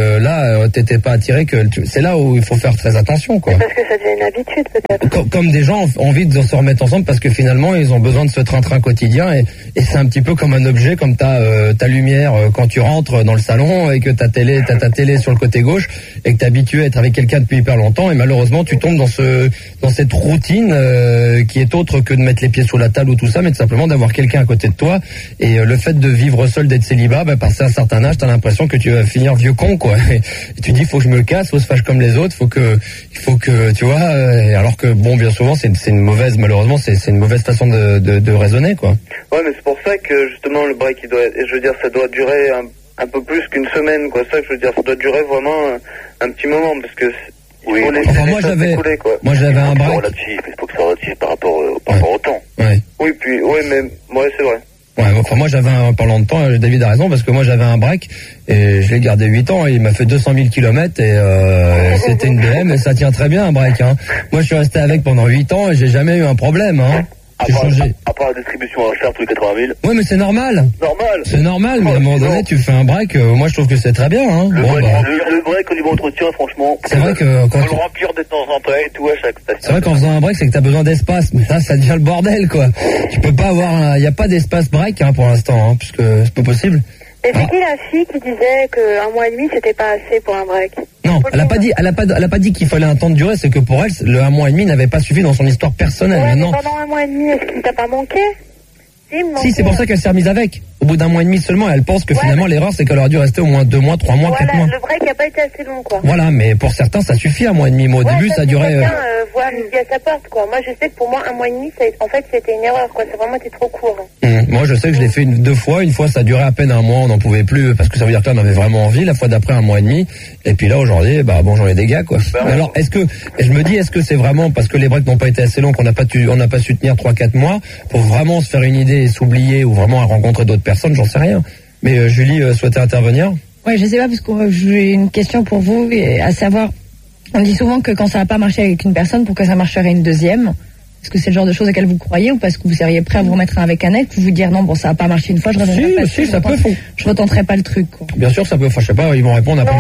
là, t'étais pas attiré que. C'est là où il faut faire très attention, quoi. Parce que ça devient une habitude, peut-être. Comme des gens ont envie de se remettre ensemble parce que finalement ils ont besoin de ce train-train quotidien et c'est un petit peu comme un objet, comme ta lumière quand tu rentres dans le salon et que t'as ta télé sur le côté gauche et que t'es habitué à être avec quelqu'un depuis hyper longtemps et malheureusement tu tombes dans cette routine qui est autre que de mettre les pieds sous la table ou tout ça, mais de simplement d'avoir quelqu'un à côté de toi et le fait de vivre seul, d'être célibat, passé un certain âge, t'as l'impression que tu vas finir vieux con, quoi. Et tu dis faut que je me casse, faut se fâche comme les autres, il faut que tu vois, alors que bon, bien souvent c'est une mauvaise, malheureusement c'est une mauvaise façon de raisonner, quoi. Ouais, mais c'est pour ça que justement le break ça doit durer un peu plus qu'une semaine, quoi. Ça, je veux dire, ça doit durer vraiment un petit moment, parce que oui, enfin, moi j'avais un break. Il faut que ça relative par rapport au temps. Ouais. Oui, puis mais ouais, c'est vrai. Ouais, enfin moi j'avais parlant de temps, David a raison, parce que moi j'avais un break et je l'ai gardé 8 ans et il m'a fait 200 000 km et c'était une BM et ça tient très bien un break, hein. Moi je suis resté avec pendant 8 ans et j'ai jamais eu un problème, hein. À part la distribution à cher tous les 80 000. Oui, mais c'est normal. C'est normal, mais à un moment donné, tu fais un break. Moi, je trouve que c'est très bien, hein. Le break au niveau entretien, franchement. C'est vrai que quand le remplir de temps en temps et tout à chaque station. C'est vrai qu'en faisant un break, c'est que t'as besoin d'espace. Mais là, ça devient le bordel, quoi. Tu peux pas avoir, il y a pas d'espace break, hein, pour l'instant, hein, puisque c'est pas possible. Et c'est qui la fille qui disait qu'un mois et demi c'était pas assez pour un break? Non, elle a pas dit qu'il fallait un temps de durée, c'est que pour elle, le 1 mois et demi n'avait pas suffi dans son histoire personnelle. Ouais, mais pendant 1 mois et demi, est-ce qu'il t'a pas manqué? Si, c'est pour ça qu'elle s'est remise avec. Au bout d'1 mois et demi seulement, elle pense que finalement l'erreur c'est qu'elle aurait dû rester au moins 2 mois, 3 mois, 4 mois. Le break n'a pas été assez long, quoi. Voilà, mais pour certains ça suffit 1 mois et demi. Moi au début ça durait. Quelqu'un voit midi à sa porte, quoi. Moi je sais que pour moi 1 mois et demi, en fait c'était une erreur, quoi. C'est vraiment été trop court. Moi je sais que je l'ai fait 2 fois. Une fois ça durait à peine 1 mois, on n'en pouvait plus parce que ça veut dire que là on avait vraiment envie. La fois d'après 1 mois et demi. Et puis là aujourd'hui, j'en ai des gars, quoi. Mais alors je me dis est-ce que c'est vraiment parce que les breaks n'ont pas été assez longs qu'on n'a pas su tenir 3-4 mois pour vraiment se faire une idée et s'oublier ou vraiment à rencontrer d'autres personnes, j'en sais rien. Mais Julie souhaitait intervenir. Ouais, je sais pas, parce que j'ai une question pour vous, à savoir, on dit souvent que quand ça n'a pas marché avec une personne, pourquoi ça marcherait une deuxième? Est-ce que c'est le genre de choses auxquelles vous croyez, ou parce que vous seriez prêt à vous remettre avec un ex, ou vous dire non, bon, ça n'a pas marché une fois, je retenterai pas. Si, ça peut. Je retenterai pas le truc, quoi. Bien sûr, ça peut. Enfin, je sais pas, ils vont répondre après.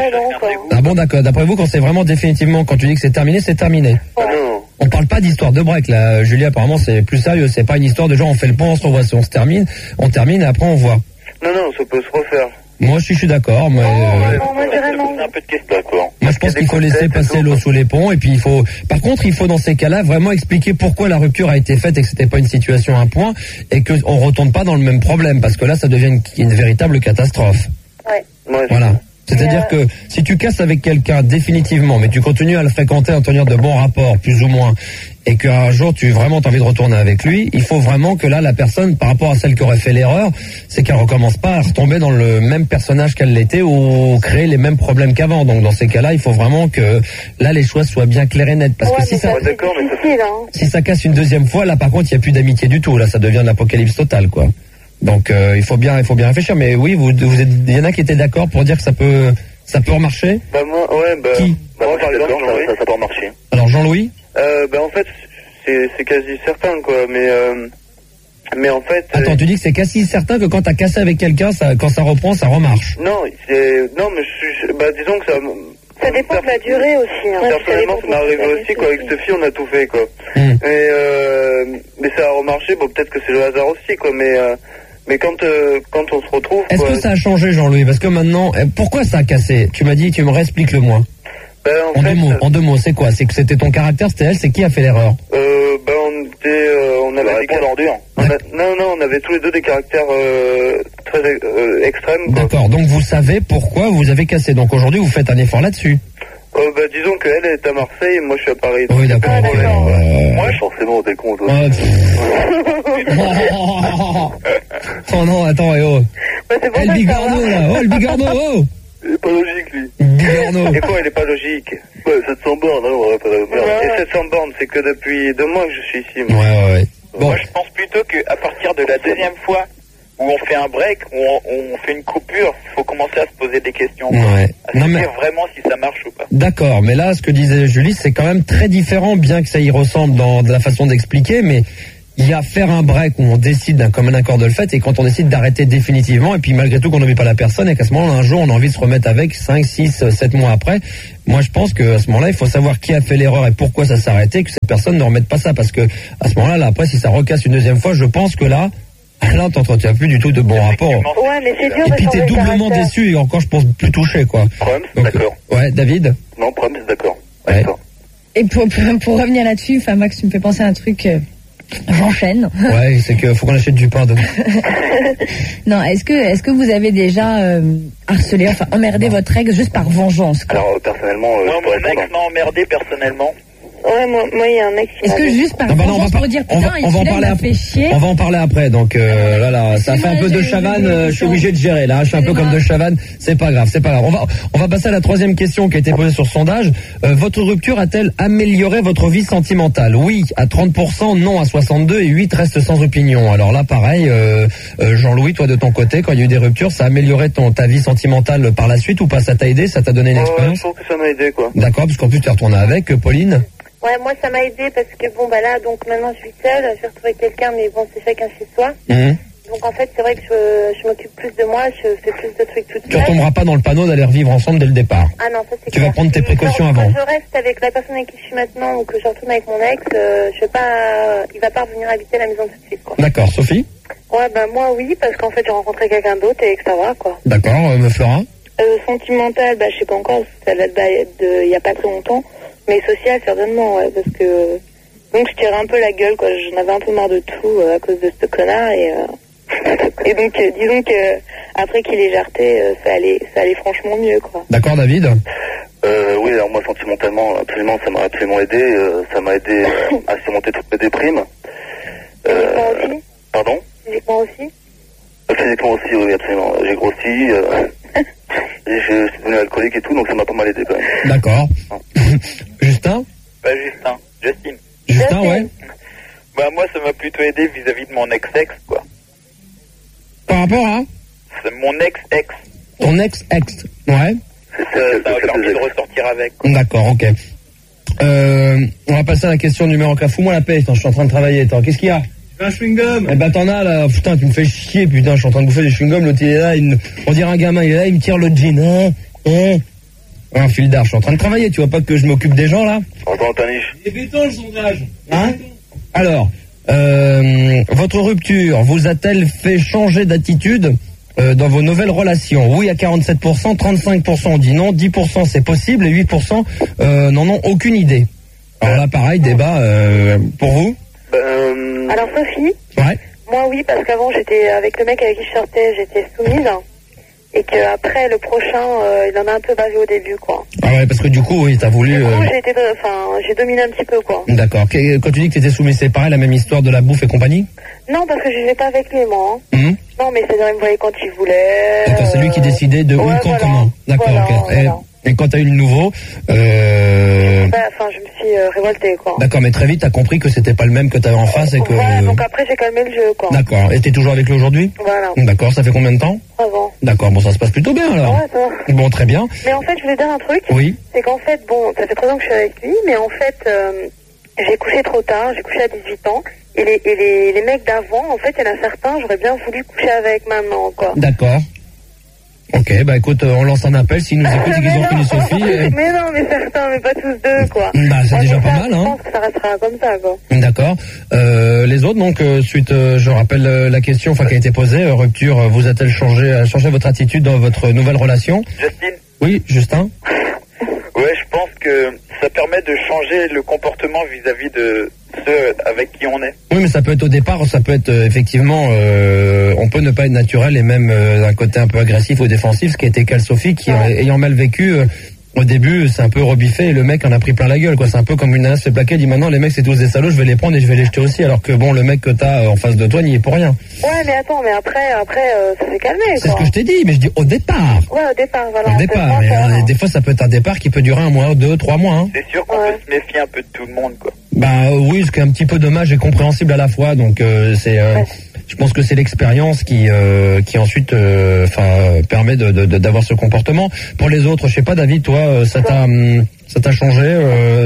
Ah bon, d'accord. D'après vous, quand c'est vraiment définitivement, quand tu dis que c'est terminé, c'est terminé. On parle pas d'histoire de break, là. Julie, apparemment, c'est plus sérieux. C'est pas une histoire de genre, on fait le point, on se termine et après on voit. Non, ça peut se refaire. Moi, je suis d'accord. Moi, un peu de question, d'accord. Moi, je pense qu'il faut laisser passer l'eau sous les ponts, et puis par contre, il faut dans ces cas-là vraiment expliquer pourquoi la rupture a été faite et que c'était pas une situation à un point et que on retombe pas dans le même problème, parce que là, ça devient une véritable catastrophe. Ouais. Voilà. C'est-à-dire que si tu casses avec quelqu'un définitivement, mais tu continues à le fréquenter, à tenir de bons rapports, plus ou moins, et qu'un jour tu vraiment t'as envie de retourner avec lui, il faut vraiment que là la personne, par rapport à celle qui aurait fait l'erreur, c'est qu'elle recommence pas à retomber dans le même personnage qu'elle l'était ou créer les mêmes problèmes qu'avant. Donc dans ces cas-là, il faut vraiment que là les choix soient bien clairs et nets, parce que si ça casse une deuxième fois, là par contre il n'y a plus d'amitié du tout, là ça devient de l'apocalypse totale, quoi. Donc il faut bien réfléchir. Mais oui, il y en a qui étaient d'accord pour dire que ça peut remarcher. Qui moi par exemple, ça peut remarcher. Alors Jean-Louis. En fait, c'est quasi certain, quoi. Mais en fait. Attends, tu dis que c'est quasi certain que quand t'as cassé avec quelqu'un, quand ça reprend, ça remarche. Non, mais disons que ça. Ça dépend de la durée aussi. Hein. Personnellement, ça m'est arrivé aussi, quoi. Avec cette fille, on a tout fait, quoi. Mais ça a remarché. Bon, peut-être que c'est le hasard aussi, quoi. Mais quand on se retrouve. Est-ce que ça a changé, Jean-Louis? Parce que maintenant, pourquoi ça a cassé? Tu m'as dit, tu me réexpliques le moi. En deux mots, c'est quoi? C'est que c'était ton caractère, c'était elle, c'est qui a fait l'erreur? On avait des caractères. On avait tous les deux des caractères très extrêmes. D'accord, donc vous savez pourquoi vous avez cassé. Donc aujourd'hui, vous faites un effort là-dessus. Disons qu'elle est à Marseille et moi je suis à Paris. Oui, d'accord. Moi, forcément, t'es con, toi. Oh non, attends, oh. Le bigorneau, là. Oh, le bigorneau, oh. Il est pas logique, lui. Bigorneau. Et quoi, il est pas logique? 700 bornes, hein, on va pas merde. Et 700 bornes, c'est que depuis 2 mois que je suis ici. Ouais. Bon. Moi, je pense plutôt qu'à partir de la deuxième fois où on fait un break, où on fait une coupure, il faut commencer à se poser des questions. Ouais. À se dire vraiment si ça marche ou pas. D'accord, mais là, ce que disait Julie, c'est quand même très différent, bien que ça y ressemble dans la façon d'expliquer, mais il y a faire un break où on décide d'un commun accord de le fait, et quand on décide d'arrêter définitivement, et puis malgré tout qu'on n'oublie pas la personne, et qu'à ce moment-là, un jour, on a envie de se remettre avec 5, 6, 7 mois après. Moi, je pense qu'à ce moment-là, il faut savoir qui a fait l'erreur et pourquoi ça s'est arrêté, que cette personne ne remette pas ça, parce que à ce moment-là, après, si ça recasse une deuxième fois, je pense que là, t'entretiens plus du tout de bons rapports. Ouais, mais c'est dur. Et puis t'es doublement déçu et encore, je pense, plus touché, quoi. Problème, c'est d'accord. Ouais, David? Non, problème, c'est d'accord. Ouais. Et pour revenir là-dessus, enfin, Max, tu me fais penser à un truc. J'enchaîne. Ouais, c'est que faut qu'on achète du pain. Non, est-ce que vous avez déjà harcelé, enfin emmerdé votre ex juste par vengeance, quoi? Alors personnellement, moi, mon ex m'a emmerdé personnellement. Ouais, moi, il y a un mec qui Est-ce que juste par vengeance pour dire putain, on va en parler après. On va en parler après. Donc là, ça fait un peu de Chavannes. Je suis obligé de gérer. Là, je suis un peu comme de Chavannes. C'est pas grave. On va passer à la troisième question qui a été posée sur sondage. Votre rupture a-t-elle amélioré votre vie sentimentale? Oui à 30%, non à 62% et 8 restent sans opinion. Alors là, pareil, Jean-Louis, toi de ton côté, quand il y a eu des ruptures, ça a amélioré ta vie sentimentale par la suite ou pas? Ça t'a aidé? Ça t'a donné une expérience? Je trouve que ça m'a aidé, quoi. D'accord, parce qu'en plus tu es retourné avec Pauline. Ouais, moi ça m'a aidé parce que bon bah là donc maintenant je vis seule, j'ai retrouvé quelqu'un mais bon c'est chacun chez soi. Donc en fait c'est vrai que je m'occupe plus de moi, je fais plus de trucs toute seule. Tu retomberas pas dans le panneau d'aller revivre ensemble dès le départ. Ah non, ça c'est Tu vas prendre tes précautions avant. Quand je reste avec la personne avec qui je suis maintenant ou que je retourne avec mon ex, il va pas revenir habiter à la maison tout de suite, quoi. D'accord, Sophie? Ouais bah moi oui parce qu'en fait j'ai rencontré quelqu'un d'autre et que ça va, quoi. D'accord, Flora? Sentimental, bah je sais pas encore, ça date il y a pas très longtemps. Mais social, certainement, ouais, parce que... Donc, je tirais un peu la gueule, quoi. J'en avais un peu marre de tout à cause de ce connard, et donc, disons que après qu'il ait jarté, ça allait franchement mieux, quoi. D'accord, David? Oui, alors moi, sentimentalement, absolument, ça m'a absolument aidé. Ça m'a aidé à surmonter toutes mes déprimes. Physiquement aussi? Pardon? Physiquement aussi? Physiquement aussi, oui, absolument. J'ai grossi, je suis devenu alcoolique et tout, donc ça m'a pas mal aidé, quand même. D'accord. Justin? Bah, Justine. Justin, ouais. Bah, moi, ça m'a plutôt aidé vis-à-vis de mon ex-ex, quoi. Par rapport à? C'est mon ex-ex. Ton ex-ex, ouais. Ça m'a permis de ressortir avec, quoi. D'accord, ok. On va passer à la question numéro 4. Fous-moi la paix, attends, je suis en train de travailler, attends, qu'est-ce qu'il y a? Un chewing-gum. Eh ben t'en as là, putain, tu me fais chier, putain, je suis en train de bouffer du chewing-gum, l'autre il est là, on dirait un gamin, il est là, il me tire le jean, un fil d'art, je suis en train de travailler, tu vois pas que je m'occupe des gens là? Attends, ta niche. C'est béton le sondage. Hein? Alors, votre rupture vous a-t-elle fait changer d'attitude dans vos nouvelles relations? Oui à 47%, 35% ont dit non, 10% c'est possible et 8% n'en ont aucune idée. Alors là pareil, débat pour vous? Alors Sophie, ouais. Moi oui parce qu'avant j'étais avec le mec avec qui je sortais, j'étais soumise et qu'après le prochain il en a un peu bavé au début, quoi. Ah ouais, parce que du coup oui t'as voulu... Du coup j'ai dominé un petit peu, quoi. D'accord. Quand tu dis que t'étais soumise, c'est pareil, la même histoire de la bouffe et compagnie? Non parce que je vivais pas avec lui, moi. Non mais c'est-à-dire il me voyait quand il voulait. D'accord, c'est lui qui décidait de où, quand, voilà. Comment. D'accord, voilà, ok. Voilà. Et quand t'as eu le nouveau, je me suis révoltée, quoi. D'accord, mais très vite t'as compris que c'était pas le même que t'avais en face et que... Voilà, donc après j'ai calmé le jeu, quoi. D'accord, et t'es toujours avec lui aujourd'hui? Voilà. D'accord, ça fait combien de temps? 3 ans. D'accord, bon ça se passe plutôt bien alors. Ouais, ça va. Bon, très bien. Mais en fait, je voulais dire un truc. Oui. C'est qu'en fait, bon, ça fait 3 ans que je suis avec lui, mais en fait, j'ai couché trop tard, j'ai couché à 18 ans. Et les mecs d'avant, en fait, il y en a certains, j'aurais bien voulu coucher avec maintenant, quoi. D'accord. Ok, bah écoute, on lance un appel, s'ils nous écoutent et qu'ils ont connu Sophie. Mais non, mais certains, mais pas tous deux, quoi. Bah c'est déjà pas mal, hein. Je pense que ça restera comme ça, quoi. D'accord. Les autres, donc, suite, je rappelle la question, qui a été posée, rupture, vous a-t-elle changé votre attitude dans votre nouvelle relation? Justine? Oui, Justin? Ouais, je pense de changer le comportement vis-à-vis de ceux avec qui on est. Oui, mais ça peut être au départ, ça peut être effectivement, on peut ne pas être naturel et même d'un côté un peu agressif ou défensif, ce qui a été le cas de Sophie, qui ayant mal vécu. Au début, c'est un peu rebiffé et le mec en a pris plein la gueule, quoi. C'est un peu comme une nana se fait plaquer, dit maintenant les mecs c'est tous des salauds, je vais les prendre et je vais les jeter aussi, alors que bon, le mec que t'as en face de toi n'y est pour rien. Ouais, mais attends, mais après, ça s'est calmé, quoi. C'est ce que je t'ai dit, mais je dis au départ. Ouais, au départ, voilà. Au départ, et des fois ça peut être un départ qui peut durer 1 mois, 2, 3 mois, hein. C'est sûr qu'on peut se méfier un peu de tout le monde, quoi. Bah oui, ce qui est un petit peu dommage et compréhensible à la fois, donc je pense que c'est l'expérience qui ensuite permet d'avoir ce comportement. Pour les autres, je sais pas, David, toi, ça t'a changé,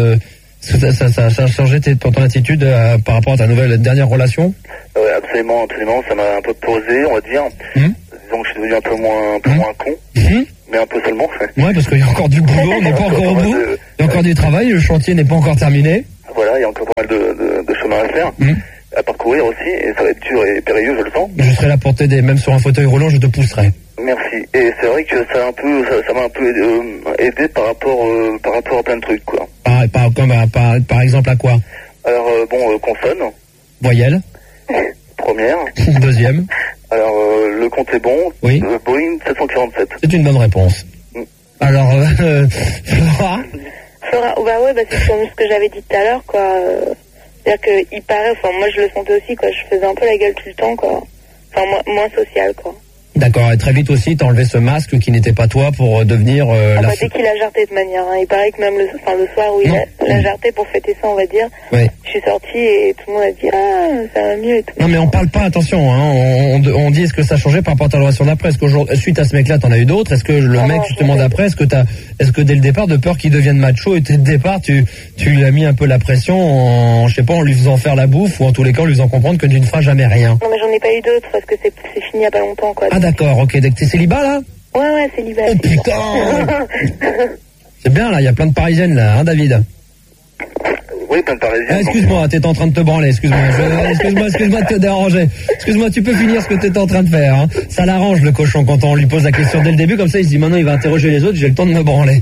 ça a changé ton attitude par rapport à ta dernière relation? Ouais, absolument, ça m'a un peu posé, on va dire. Disons que je suis devenu un peu moins con. Mais un peu seulement. Ouais, parce qu'il y a encore du boulot, on n'est pas encore au bout. Il y a encore du travail, le chantier n'est pas encore terminé. Voilà, il y a encore pas mal de chemin à faire. À parcourir aussi, et ça va être dur et périlleux, je le sens. Je serai là pour t'aider, même sur un fauteuil roulant, je te pousserai. Merci. Et c'est vrai que ça m'a un peu aidé par rapport à plein de trucs, quoi. Par exemple à quoi? Alors, consonne. Voyelle. Première. Deuxième. Alors, le compte est bon. Oui. Boeing 747. C'est une bonne réponse. Alors, Flora? Bah ouais, c'est comme ce que j'avais dit tout à l'heure, quoi. C'est-à-dire qu'il paraît, moi je le sentais aussi, quoi. Je faisais un peu la gueule tout le temps, quoi. Enfin, moins sociale, quoi. D'accord, et très vite aussi, t'as enlevé ce masque qui n'était pas toi pour devenir dès qu'il a jarté de manière, hein. Il paraît que même le soir où il a jarté pour fêter ça, on va dire, je suis sortie et tout le monde a dit « Ah, ça va mieux » et tout. Non mais on parle pas, attention, hein, on dit est-ce que ça a changé par rapport à ta relation d'après? Est-ce qu'aujourd'hui, suite à ce mec-là, t'en as eu d'autres? Est-ce que le mec justement d'après, est-ce que dès le départ, de peur qu'il devienne macho, et dès le départ, tu lui as mis un peu la pression en lui faisant faire la bouffe, ou en tous les cas en lui faisant comprendre que tu ne feras jamais rien? Non mais j'en ai pas eu d'autres parce que c'est fini il y a pas longtemps, quoi. Ah d'accord, ok, donc t'es célibat là? Ouais, célibat. Oh putain. C'est bien là, il y a plein de parisiennes là, hein David? Oui, plein de parisiennes. Excuse-moi, t'étais en train de te branler, excuse-moi de te déranger. Excuse-moi, tu peux finir ce que t'étais en train de faire, hein. Ça l'arrange le cochon quand on lui pose la question dès le début, comme ça il se dit maintenant il va interroger les autres, j'ai le temps de me branler.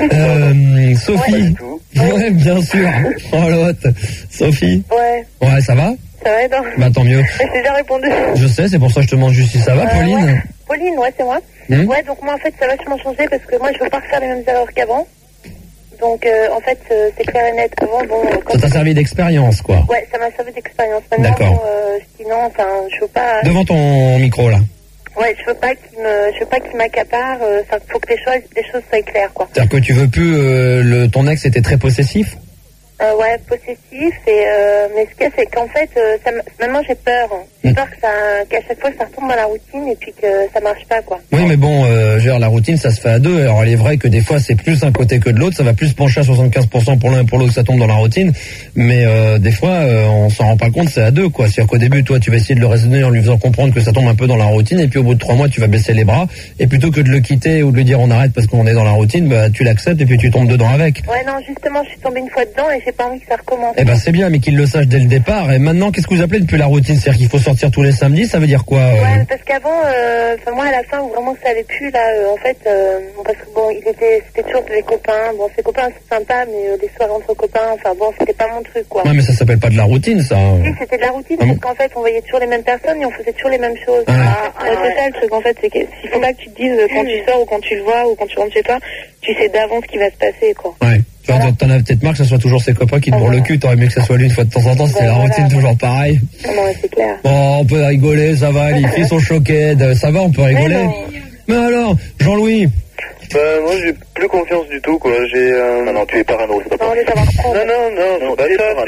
Sophie. Ouais, bien sûr. Oh l'autre. Sophie. Ouais, ça va? Ça va, non? Bah tant mieux. J'ai déjà répondu. Je sais, c'est pour ça que je te demande juste si ça va, Pauline. Ouais. Pauline, ouais, c'est moi. Ouais, donc moi en fait ça va vachement changer parce que moi je veux pas refaire les mêmes erreurs qu'avant. Donc en fait c'est clair et net. Avant, ça t'a servi d'expérience, quoi. Ouais, ça m'a servi d'expérience. Maintenant, d'accord. Sinon, je veux pas. Devant ton micro là. Ouais, je veux pas qu'il m'accapare. Faut que les choses soient claires, quoi. C'est-à-dire que tu veux plus ton ex était très possessif? Ouais, possessif mais ce qu'il y a, c'est qu'en fait maintenant j'ai peur. J'ai peur qu'à chaque fois ça retombe dans la routine et puis que ça marche pas, quoi. Oui, mais bon, la routine ça se fait à deux. Alors il est vrai que des fois c'est plus un côté que de l'autre, ça va plus pencher à 75% pour l'un et pour l'autre, ça tombe dans la routine. Mais des fois on s'en rend pas compte, c'est à deux, quoi. C'est-à-dire qu'au début toi tu vas essayer de le raisonner en lui faisant comprendre que ça tombe un peu dans la routine, et puis au bout de 3 mois tu vas baisser les bras, et plutôt que de le quitter ou de lui dire on arrête parce qu'on est dans la routine, bah tu l'acceptes et puis tu tombes dedans avec. Ouais, non, justement je suis tombée une fois dedans et j'ai pas envie que ça recommence. Eh ben c'est bien, mais qu'il le sache dès le départ. Et maintenant, qu'est-ce que vous appelez depuis la routine? C'est-à-dire qu'il faut sortir tous les samedis, ça veut dire quoi? Ouais, parce qu'avant, moi à la fin où vraiment ça allait plus là, en fait, parce que bon, c'était toujours des copains. Bon, ces copains c'est sympa, mais des soirées entre copains, enfin bon, c'était pas mon truc, quoi. Ouais, mais ça s'appelle pas de la routine, ça. Oui, c'était de la routine, parce qu'en fait, on voyait toujours les mêmes personnes et on faisait toujours les mêmes choses. C'est ça le truc, en fait, c'est qu'il faut pas que tu te dises quand tu sors ou quand tu le vois ou quand tu rentres chez toi, tu sais d'avance ce qui va se passer, quoi. Ouais. Voilà. T'en as peut-être marre que ce soit toujours ses copains qui te bourrent le cul, t'aurais mieux que ça soit lui une fois de temps en temps, c'était la routine toujours pareil. Non, c'est clair. Bon, on peut rigoler, ça va, les filles sont choquées, ça va, on peut rigoler. Mais alors, Jean-Louis? Moi j'ai plus confiance du tout, quoi. Non, tu es parano, c'est pas possible. Non,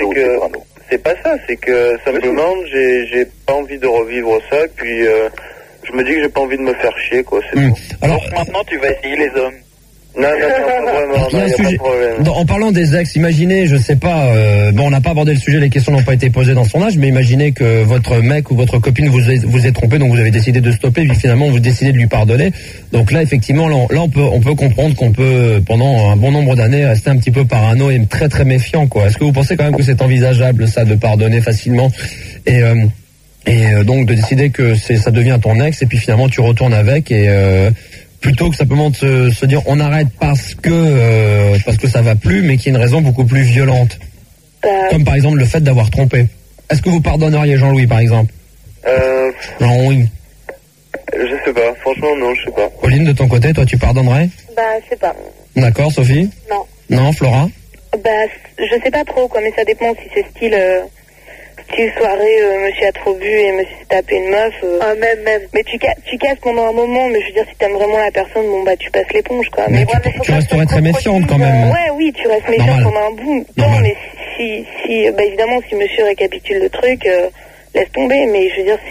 c'est pas ça, c'est que ça me demande, j'ai pas envie de revivre ça, puis je me dis que j'ai pas envie de me faire chier, quoi, c'est tout. Alors maintenant tu vas essayer les hommes. Non, vraiment, il y a pas de problème. En parlant des ex, imaginez, je sais pas, on n'a pas abordé le sujet, les questions n'ont pas été posées dans son âge, mais imaginez que votre mec ou votre copine vous ait trompé, donc vous avez décidé de stopper, puis finalement vous décidez de lui pardonner. Donc là, effectivement, là on peut comprendre qu'on peut, pendant un bon nombre d'années, rester un petit peu parano et très très méfiant, quoi. Est-ce que vous pensez quand même que c'est envisageable, ça, de pardonner facilement et donc de décider que ça devient ton ex, et puis finalement tu retournes avec, et plutôt que simplement de se dire on arrête parce que ça va plus, mais qu'il y a une raison beaucoup plus violente. Comme par exemple le fait d'avoir trompé. Est-ce que vous pardonneriez Jean-Louis par exemple? Jean-Louis. Je sais pas, franchement non, je sais pas. Pauline, de ton côté, toi tu pardonnerais? Bah, je sais pas. D'accord, Sophie? Non. Non, Flora? Bah, je sais pas trop, quoi, mais ça dépend si c'est style soirée, monsieur a trop bu et monsieur s'est tapé une meuf. Même. Mais tu casses pendant un moment, mais je veux dire, si t'aimes vraiment la personne, bon, bah, tu passes l'éponge, quoi. Mais tu resterais très méfiante quand même. Ouais, oui, tu restes méfiante pendant un bout. Non, mais si, bah, évidemment, si monsieur récapitule le truc, laisse tomber, mais je veux dire,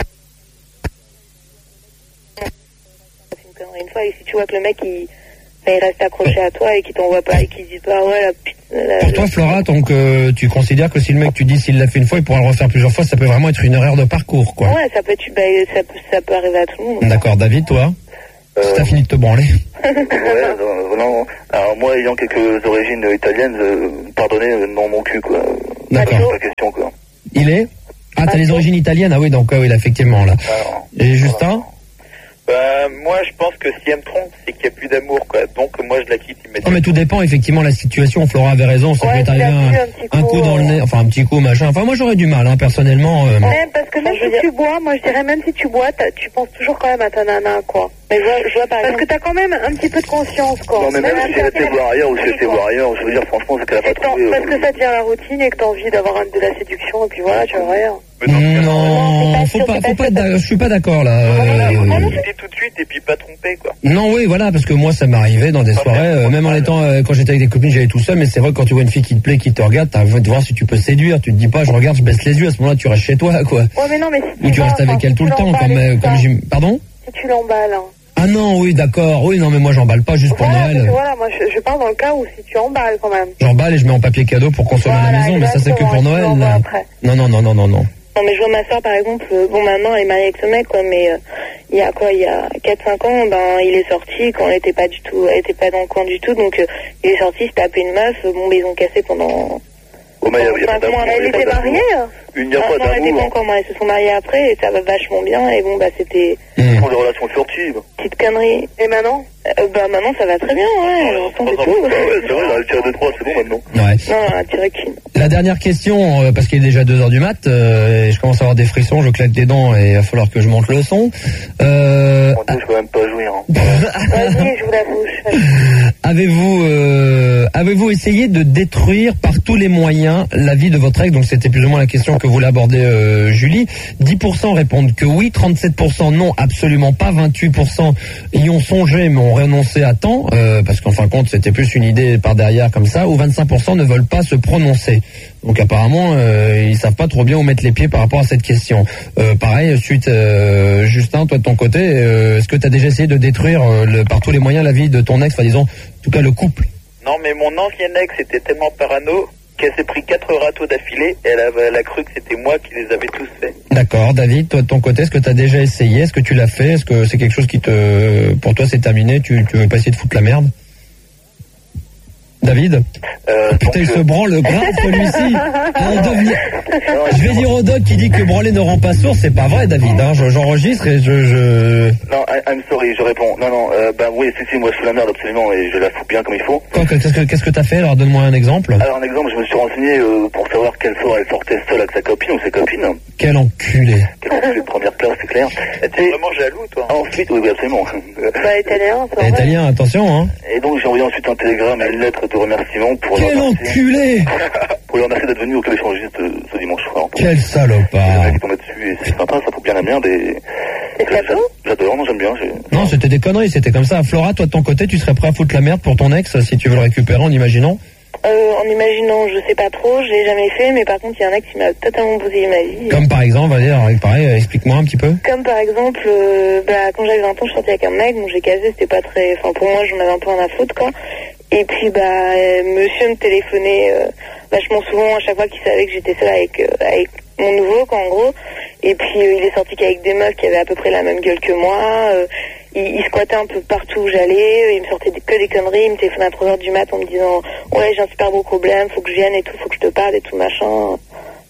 c'est une connerie une fois, et si tu vois que le mec, il reste accroché à toi et qu'il t'envoie pas, et qu'il dit pas, ouais, Pour toi, Flora, donc, tu considères que si le mec, tu dis s'il l'a fait une fois, il pourra le refaire plusieurs fois, ça peut vraiment être une erreur de parcours, quoi. Ouais, ça peut arriver à tout le monde. D'accord, David, toi? Si t'as fini de te branler. Ouais, non. Alors moi, ayant quelques origines italiennes, pardonnez, non mon cul, quoi. D'accord. Pas question, quoi. Il est? Ah, t'as les origines italiennes? Ah oui, donc, oui, là, effectivement, là. Et Justin? Moi, je pense que si elle me trompe, c'est qu'il n'y a plus d'amour, quoi. Donc, moi, je la quitte immédiatement. Non, mais tout dépend, effectivement, la situation. Flora avait raison. Ça peut t'arriver un coup dans le nez, enfin, un petit coup, machin. Enfin, moi, j'aurais du mal, hein, personnellement. Même parce que même si tu bois, moi, je dirais même si tu bois, tu penses toujours quand même à ta nana, quoi. Mais je vois par exemple. Parce que t'as quand même un petit peu de conscience, quoi. Non, mais même si elle était boire ailleurs ou si elle était boire ailleurs, je veux dire, franchement, c'est qu'elle a pas trouvé. Parce que ça devient la routine et que t'as envie d'avoir de la séduction, et puis voilà, tu vois rien. Non, je suis pas d'accord, là. C'était tout de suite et puis pas trompé, quoi. Non, oui, voilà, parce que moi, ça m'arrivait dans des soirées, même en étant, quand j'étais avec des copines, j'allais tout seul, mais c'est vrai que quand tu vois une fille qui te plaît, qui te regarde, t'as envie de voir si tu peux séduire. Tu te dis pas, je regarde, je baisse les yeux, à ce moment-là, tu restes chez toi, quoi. Ouais, mais non, mais si ou tu restes avec elle tout le temps, pardon? Si tu l'emballes, hein. Ah non, oui, d'accord. Oui, non, mais moi, j'emballe pas juste pour Noël. Voilà, moi, je parle dans le cas où si tu emballes, quand même. J'emballe et je mets en papier cadeau pour consommer à la maison, mais ça, c'est que pour Noël. Non. Non, mais je vois ma soeur, par exemple, bon, maintenant, elle est mariée avec ce mec, quoi, mais il y a 4-5 ans, ben, il est sorti quand elle était pas dans le coin du tout, donc il est sorti, il s'est tapé une meuf, bon, mais ils ont cassé pendant... Elle était mariée. Il n'y a pas d'amour. Elle était pas encore mariée, ils se sont mariés après, et ça va vachement bien, et bon, bah, c'était... Ils font des relations furtives. Petite connerie. Et maintenant? Bah, maintenant, ça va très bien, ouais, on s'en fait tout. Ouais, c'est vrai, elle tire 2-3, c'est bon maintenant. Ouais. Non, elle a tiré qu'une. La dernière question, parce qu'il est déjà 2h du mat, et je commence à avoir des frissons, je claque des dents, et il va falloir que je monte le son. Je peux quand même pas jouir, hein. Vas-y, je vous la bouche. Avez-vous essayé de détruire par tous les moyens la vie de votre ex? Donc c'était plus ou moins la question que voulait aborder Julie. 10% répondent que oui, 37% non, absolument pas, 28% y ont songé mais ont renoncé à temps, parce qu'en fin de compte c'était plus une idée par derrière comme ça, ou 25% ne veulent pas se prononcer. Donc apparemment ils savent pas trop bien où mettre les pieds par rapport à cette question. Pareil, suite Justin, toi de ton côté, est-ce que tu as déjà essayé de détruire par tous les moyens la vie de ton ex, enfin disons, en tout cas le couple? Non, mais mon ancienne ex était tellement parano qu'elle s'est pris 4 râteaux d'affilée et elle a cru que c'était moi qui les avais tous faits. D'accord. David, toi de ton côté, est-ce que tu as déjà essayé? Est-ce que tu l'as fait? Est-ce que c'est quelque chose qui pour toi c'est terminé? Tu veux pas essayer de foutre la merde? David? Putain, il se branle grave celui-ci. Je vais dire au doc qui dit que branler ne rend pas sourd, c'est pas vrai, David. Hein. J'enregistre et Non, I'm sorry, je réponds. Non, ben oui, si, moi je fous la merde absolument et je la fous bien comme il faut. Qu'est-ce que t'as fait? Alors donne-moi un exemple. Alors un exemple, je me suis renseigné pour savoir quel soir elle sortait seule avec sa copine ou ses copines. Quel enculé. Quel enculé de première classe, c'est clair. T'es vraiment jaloux, toi. Ensuite, oui, absolument. Bah, italien, toi. Italien, attention, hein. Et donc j'ai envoyé ensuite un télégramme et une lettre de remerciement pour quel enculé. Pour lui remercier d'être venu au club échangiste ce dimanche soir. Quel salopard. Le mec est tombé dessus et c'est sympa, ça fout bien la merde et j'adore, non, j'aime bien. Non, c'était des conneries, c'était comme ça. Flora, toi de ton côté, tu serais prêt à foutre la merde pour ton ex si tu veux le récupérer en imaginant? En imaginant, je sais pas trop, je l'ai jamais fait, mais par contre, il y a un mec qui m'a totalement bousillé ma vie. Comme par exemple, vas-y, alors pareil, explique-moi un petit peu. Comme par exemple, quand j'avais 20 ans, je sortais avec un mec, bon, j'ai casé, c'était pas très... Enfin, pour moi, j'en avais un peu rien à foutre, quoi. Et puis, monsieur me téléphonait vachement souvent à chaque fois qu'il savait que j'étais seule avec mon nouveau, quoi, en gros. Et puis, il est sorti qu'avec des meufs qui avaient à peu près la même gueule que moi. Il squattait un peu partout où j'allais, il me sortait que des conneries, il me téléphonait à 3h du mat en me disant « Ouais, j'ai un super beau problème, faut que je vienne et tout, faut que je te parle et tout, machin. »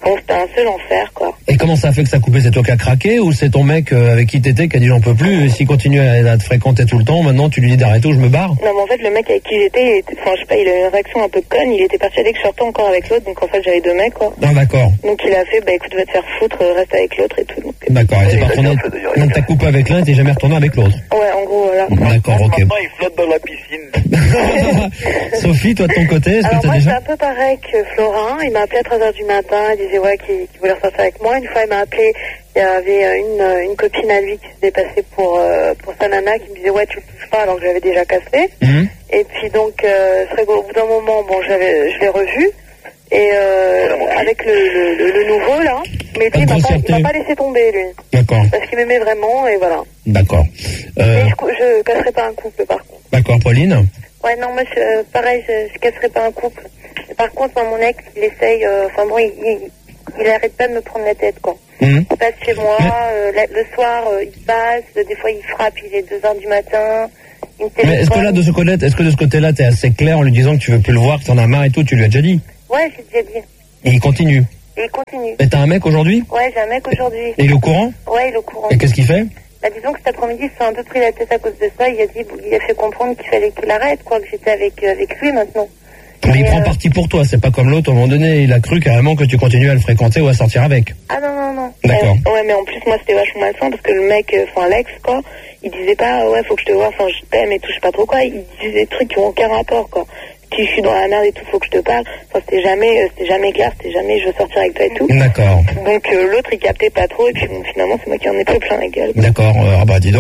Bon, c'était un seul enfer, quoi. Et comment ça a fait que ça a coupé? C'est toi qui as craqué ou c'est ton mec avec qui t'étais qui a dit j'en peux plus et s'il continue à te fréquenter tout le temps, maintenant tu lui dis d'arrêter ou je me barre? Non, mais en fait, le mec avec qui j'étais, enfin, je sais pas, il a eu une réaction un peu conne, il était persuadé que je sortais encore avec l'autre, donc en fait, j'avais 2 mecs, quoi. Ah, d'accord. Donc il a fait, bah écoute, va te faire foutre, reste avec l'autre et tout. Donc, D'accord, et t'es pas retourné. Donc t'as coupé avec l'un et t'es jamais retourné avec l'autre? Ouais, en gros, voilà. D'accord, ok. Maintenant, il flotte dans la piscine. Sophie, toi de ton côté, est-ce que Alors t'as moi, c'est déjà... un peu pareil que Florin, il m'a appelé à 3h du matin, il disait ouais qu'il voulait ressortir avec moi. Une fois, il m'a appelé, il y avait une copine à lui qui s'était passée pour sa nana, qui me disait ouais tu le touches pas alors que j'avais déjà cassé. Et puis donc, c'est vrai qu'au bout d'un moment, bon, je l'ai revu. Et avec le nouveau là, mais lui, il m'a pas laissé tomber lui. D'accord. Parce qu'il m'aimait vraiment et voilà. D'accord. Mais je casserai pas un couple par contre. D'accord, Pauline. Ouais, non, moi pareil, je casserai pas un couple. Et par contre, moi, mon ex, il essaye, enfin bon, il arrête pas de me prendre la tête, quoi. Il passe chez moi, le soir, il passe, des fois il frappe, il est 2h du matin. Mais est-ce que là, de ce côté-là, t'es assez clair en lui disant que tu veux plus le voir, que t'en as marre et tout, tu lui as déjà dit? Ouais, j'ai déjà dit. Et il continue? Et il continue. Et t'as un mec aujourd'hui? Ouais, j'ai un mec aujourd'hui. Et il est au courant? Ouais, il est au courant. Et qu'est-ce qu'il fait? Bah, disons que cet après-midi, il s'est un peu pris la tête à cause de ça. Il a fait comprendre qu'il fallait qu'il arrête, quoi, que j'étais avec lui maintenant. Mais il prend parti pour toi, c'est pas comme l'autre, à un moment donné, il a cru carrément que tu continuais à le fréquenter ou à sortir avec. Ah non. D'accord. Ouais, mais en plus, moi, c'était vachement malsain parce que le mec, enfin, l'ex, quoi, il disait pas, ouais, faut que je te vois, enfin, je t'aime et tout, je sais pas trop quoi. Il disait des trucs qui ont aucun rapport, quoi. Si je suis dans la merde et tout, faut que je te parle. Enfin, c'était jamais clair, c'était jamais je veux sortir avec toi et tout. D'accord. Donc, l'autre, il captait pas trop et puis bon, finalement, c'est moi qui en ai pris plein la gueule. D'accord, ah bah dis donc,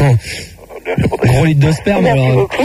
gros litre de sperme Merci alors. beaucoup.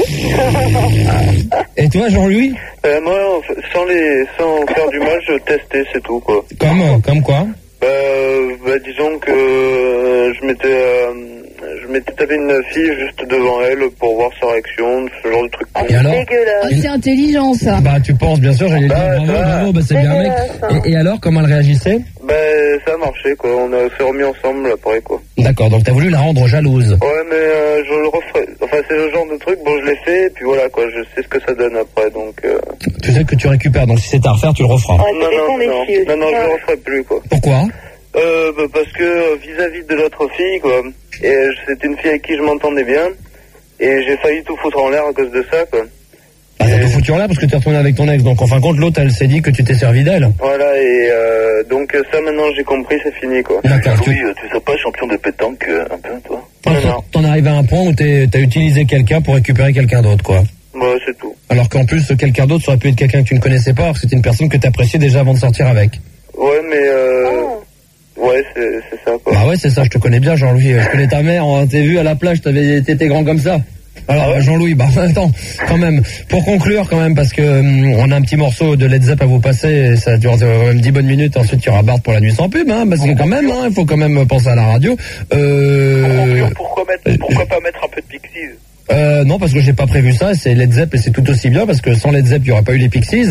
Et toi, Jean-Louis? Moi, sans faire du mal, je testais, c'est tout, quoi. Comme quoi? Disons que je m'étais tapé une fille juste devant elle pour voir sa réaction, ce genre de truc. Et alors? C'est intelligent, ça. Bah, tu penses, bien sûr, j'allais dire bravo, bah, c'est bien, mec. Et alors, comment elle réagissait? Ça a marché, quoi. On s'est remis ensemble après, quoi. D'accord, donc t'as voulu la rendre jalouse. Ouais, mais je le referai. Enfin, c'est le genre de truc, bon, je l'ai fait, et puis voilà, quoi. Je sais ce que ça donne après, donc. Tu sais que tu récupères, donc si c'est à refaire, tu le referas. Non, je le referai plus, quoi. Pourquoi? Parce que vis-à-vis de l'autre fille, quoi. Et c'était une fille avec qui je m'entendais bien, et j'ai failli tout foutre en l'air à cause de ça, quoi. Ah, t'as tout foutu en l'air parce que t'es retourné avec ton ex, donc en fin de compte, l'autre, elle s'est dit que tu t'es servi d'elle. Voilà, et donc ça, maintenant, j'ai compris, c'est fini, quoi. D'accord. Louis, tu serais pas champion de pétanque un peu, toi? T'en arrives à un point où t'as utilisé quelqu'un pour récupérer quelqu'un d'autre, quoi. Ouais, c'est tout. Alors qu'en plus, quelqu'un d'autre, ça aurait pu être quelqu'un que tu ne connaissais pas, alors que c'était une personne que t'appréciais déjà avant de sortir avec. Ouais, mais ouais, c'est ça, quoi. Bah ouais, c'est ça, je te connais bien, Jean-Louis. Je connais ta mère, on t'ai vu à la plage, t'étais grand comme ça. Alors, Jean-Louis, bah attends, quand même, pour conclure quand même, parce que on a un petit morceau de Led Zepp à vous passer, et ça dure quand même 10 bonnes minutes, ensuite il y aura Bart pour la nuit sans pub, parce que quand même, il faut quand même penser à la radio. Pourquoi pas mettre un peu de Pixies? Non, parce que j'ai pas prévu ça, c'est Led Zepp et c'est tout aussi bien, parce que sans Led Zepp, il n'y aurait pas eu les Pixies.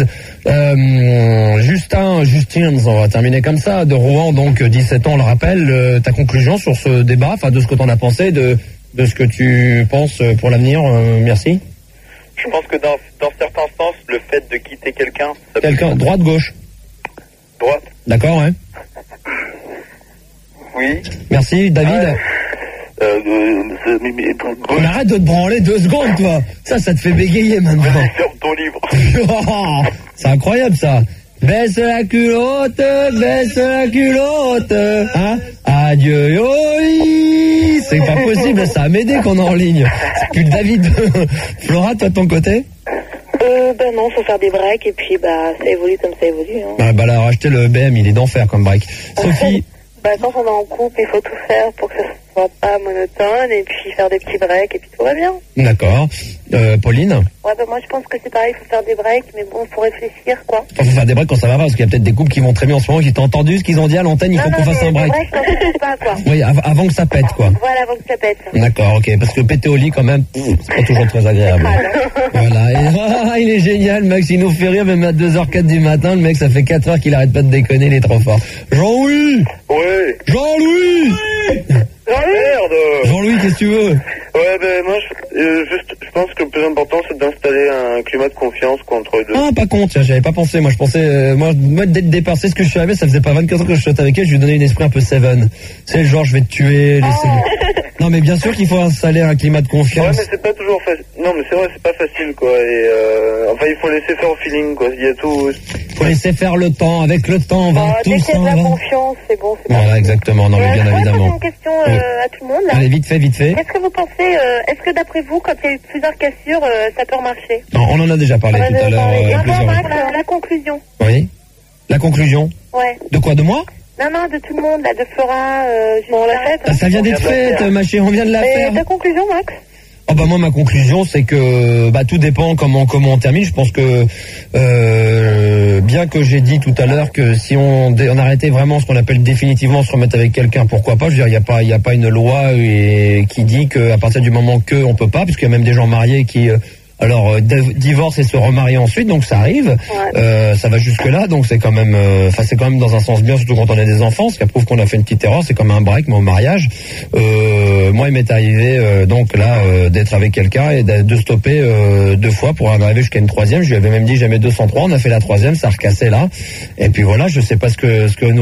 Justine, on va terminer comme ça, de Rouen, donc 17 ans, on le rappelle, ta conclusion sur ce débat, enfin de ce que t'en as pensé, de ce que tu penses pour l'avenir, merci. Je pense que dans certains sens, le fait de quitter quelqu'un... Droite, gauche? Droite. D'accord, ouais. Oui. Merci, David. On arrête de te branler 2 secondes, toi. Ça te fait bégayer maintenant. Ferme ton livre. C'est incroyable, ça. Baisse la culotte, hein. Adieu, yoi. C'est pas possible, ça a m'aider qu'on est en ligne. C'est plus David. Flora, toi de ton côté? Non, faut faire des breaks et puis ça évolue comme ça évolue. Hein. Bah là, racheter le BM, il est d'enfer comme break. Sophie? Quand on est en couple, il faut tout faire pour que ça soit pas monotone et puis faire des petits breaks et puis tout va bien. D'accord. Pauline? Ouais, moi je pense que c'est pareil, il faut faire des breaks, mais bon, faut réfléchir, quoi. Faut faire des breaks quand ça va pas, parce qu'il y a peut-être des couples qui vont très bien en ce moment, qui t'ont entendu ce qu'ils ont dit à l'antenne, il faut qu'on fasse un break. Des breaks quand ça pète pas, quoi. Oui, avant que ça pète, quoi. Voilà, avant que ça pète. D'accord, ok, parce que péter au lit, quand même, c'est pas toujours très agréable. Voilà, et il est génial, Max, il nous fait rire, même à 2h04 du matin, le mec, ça fait 4 heures qu'il arrête pas de déconner, il est trop fort. Jean-Louis! Ouais. Jean-Louis! Merde! Jean-Louis, qu'est-ce que tu veux? Ouais, ben moi, je pense que le plus important, c'est d'installer un climat de confiance entre les deux. Ah, pas con, tiens, j'avais pas pensé. Moi, je pensais, moi, dès le départ, c'est ce que je suis arrivé, ça faisait pas 24 ans que je suis avec elle, je lui donnais une esprit un peu Seven. C'est le genre, je vais te tuer, Non, mais bien sûr qu'il faut installer un climat de confiance. Ouais, mais c'est pas toujours facile. Non, mais c'est vrai, c'est pas facile, quoi. Et, enfin, il faut laisser faire au feeling, quoi. Il y a tout. Faut laisser faire le temps. Avec le temps, on va tous dès qu'il y a de la s'en va. confiance, c'est bon. Voilà, exactement. Non, mais bien Je évidemment. poser une question à tout le monde, là. Allez, vite fait, vite fait. Qu'est-ce que vous pensez, est-ce que d'après vous, quand il y a eu plusieurs cassures, ça peut remarcher? Non, on en a déjà parlé tout à l'heure. La conclusion. Oui. La conclusion. Ouais. De quoi, de moi? Non, de tout le monde, là, de Flora, on l'a faite. Ah, ça vient d'être fait, ma chérie, on vient de la faire. Ta conclusion, Max? Oh bah moi ma conclusion c'est que tout dépend comment on termine. Je pense que bien que j'ai dit tout à l'heure que si on arrêtait vraiment ce qu'on appelle définitivement se remettre avec quelqu'un, pourquoi pas. Je veux dire il y a pas une loi qui dit que à partir du moment que on peut pas, puisqu'il y a même des gens mariés qui divorcent et se remarient ensuite, donc ça arrive. Ça va jusque là, donc c'est quand même c'est quand même dans un sens bien, surtout quand on a des enfants, ce qui prouve qu'on a fait une petite erreur. C'est comme un break, mais au mariage moi il m'est arrivé donc là d'être avec quelqu'un et de stopper 2 fois pour en arriver jusqu'à une 3e. Je lui avais même dit jamais 203, on a fait la 3e, ça a recassé là, et puis voilà, je sais pas ce que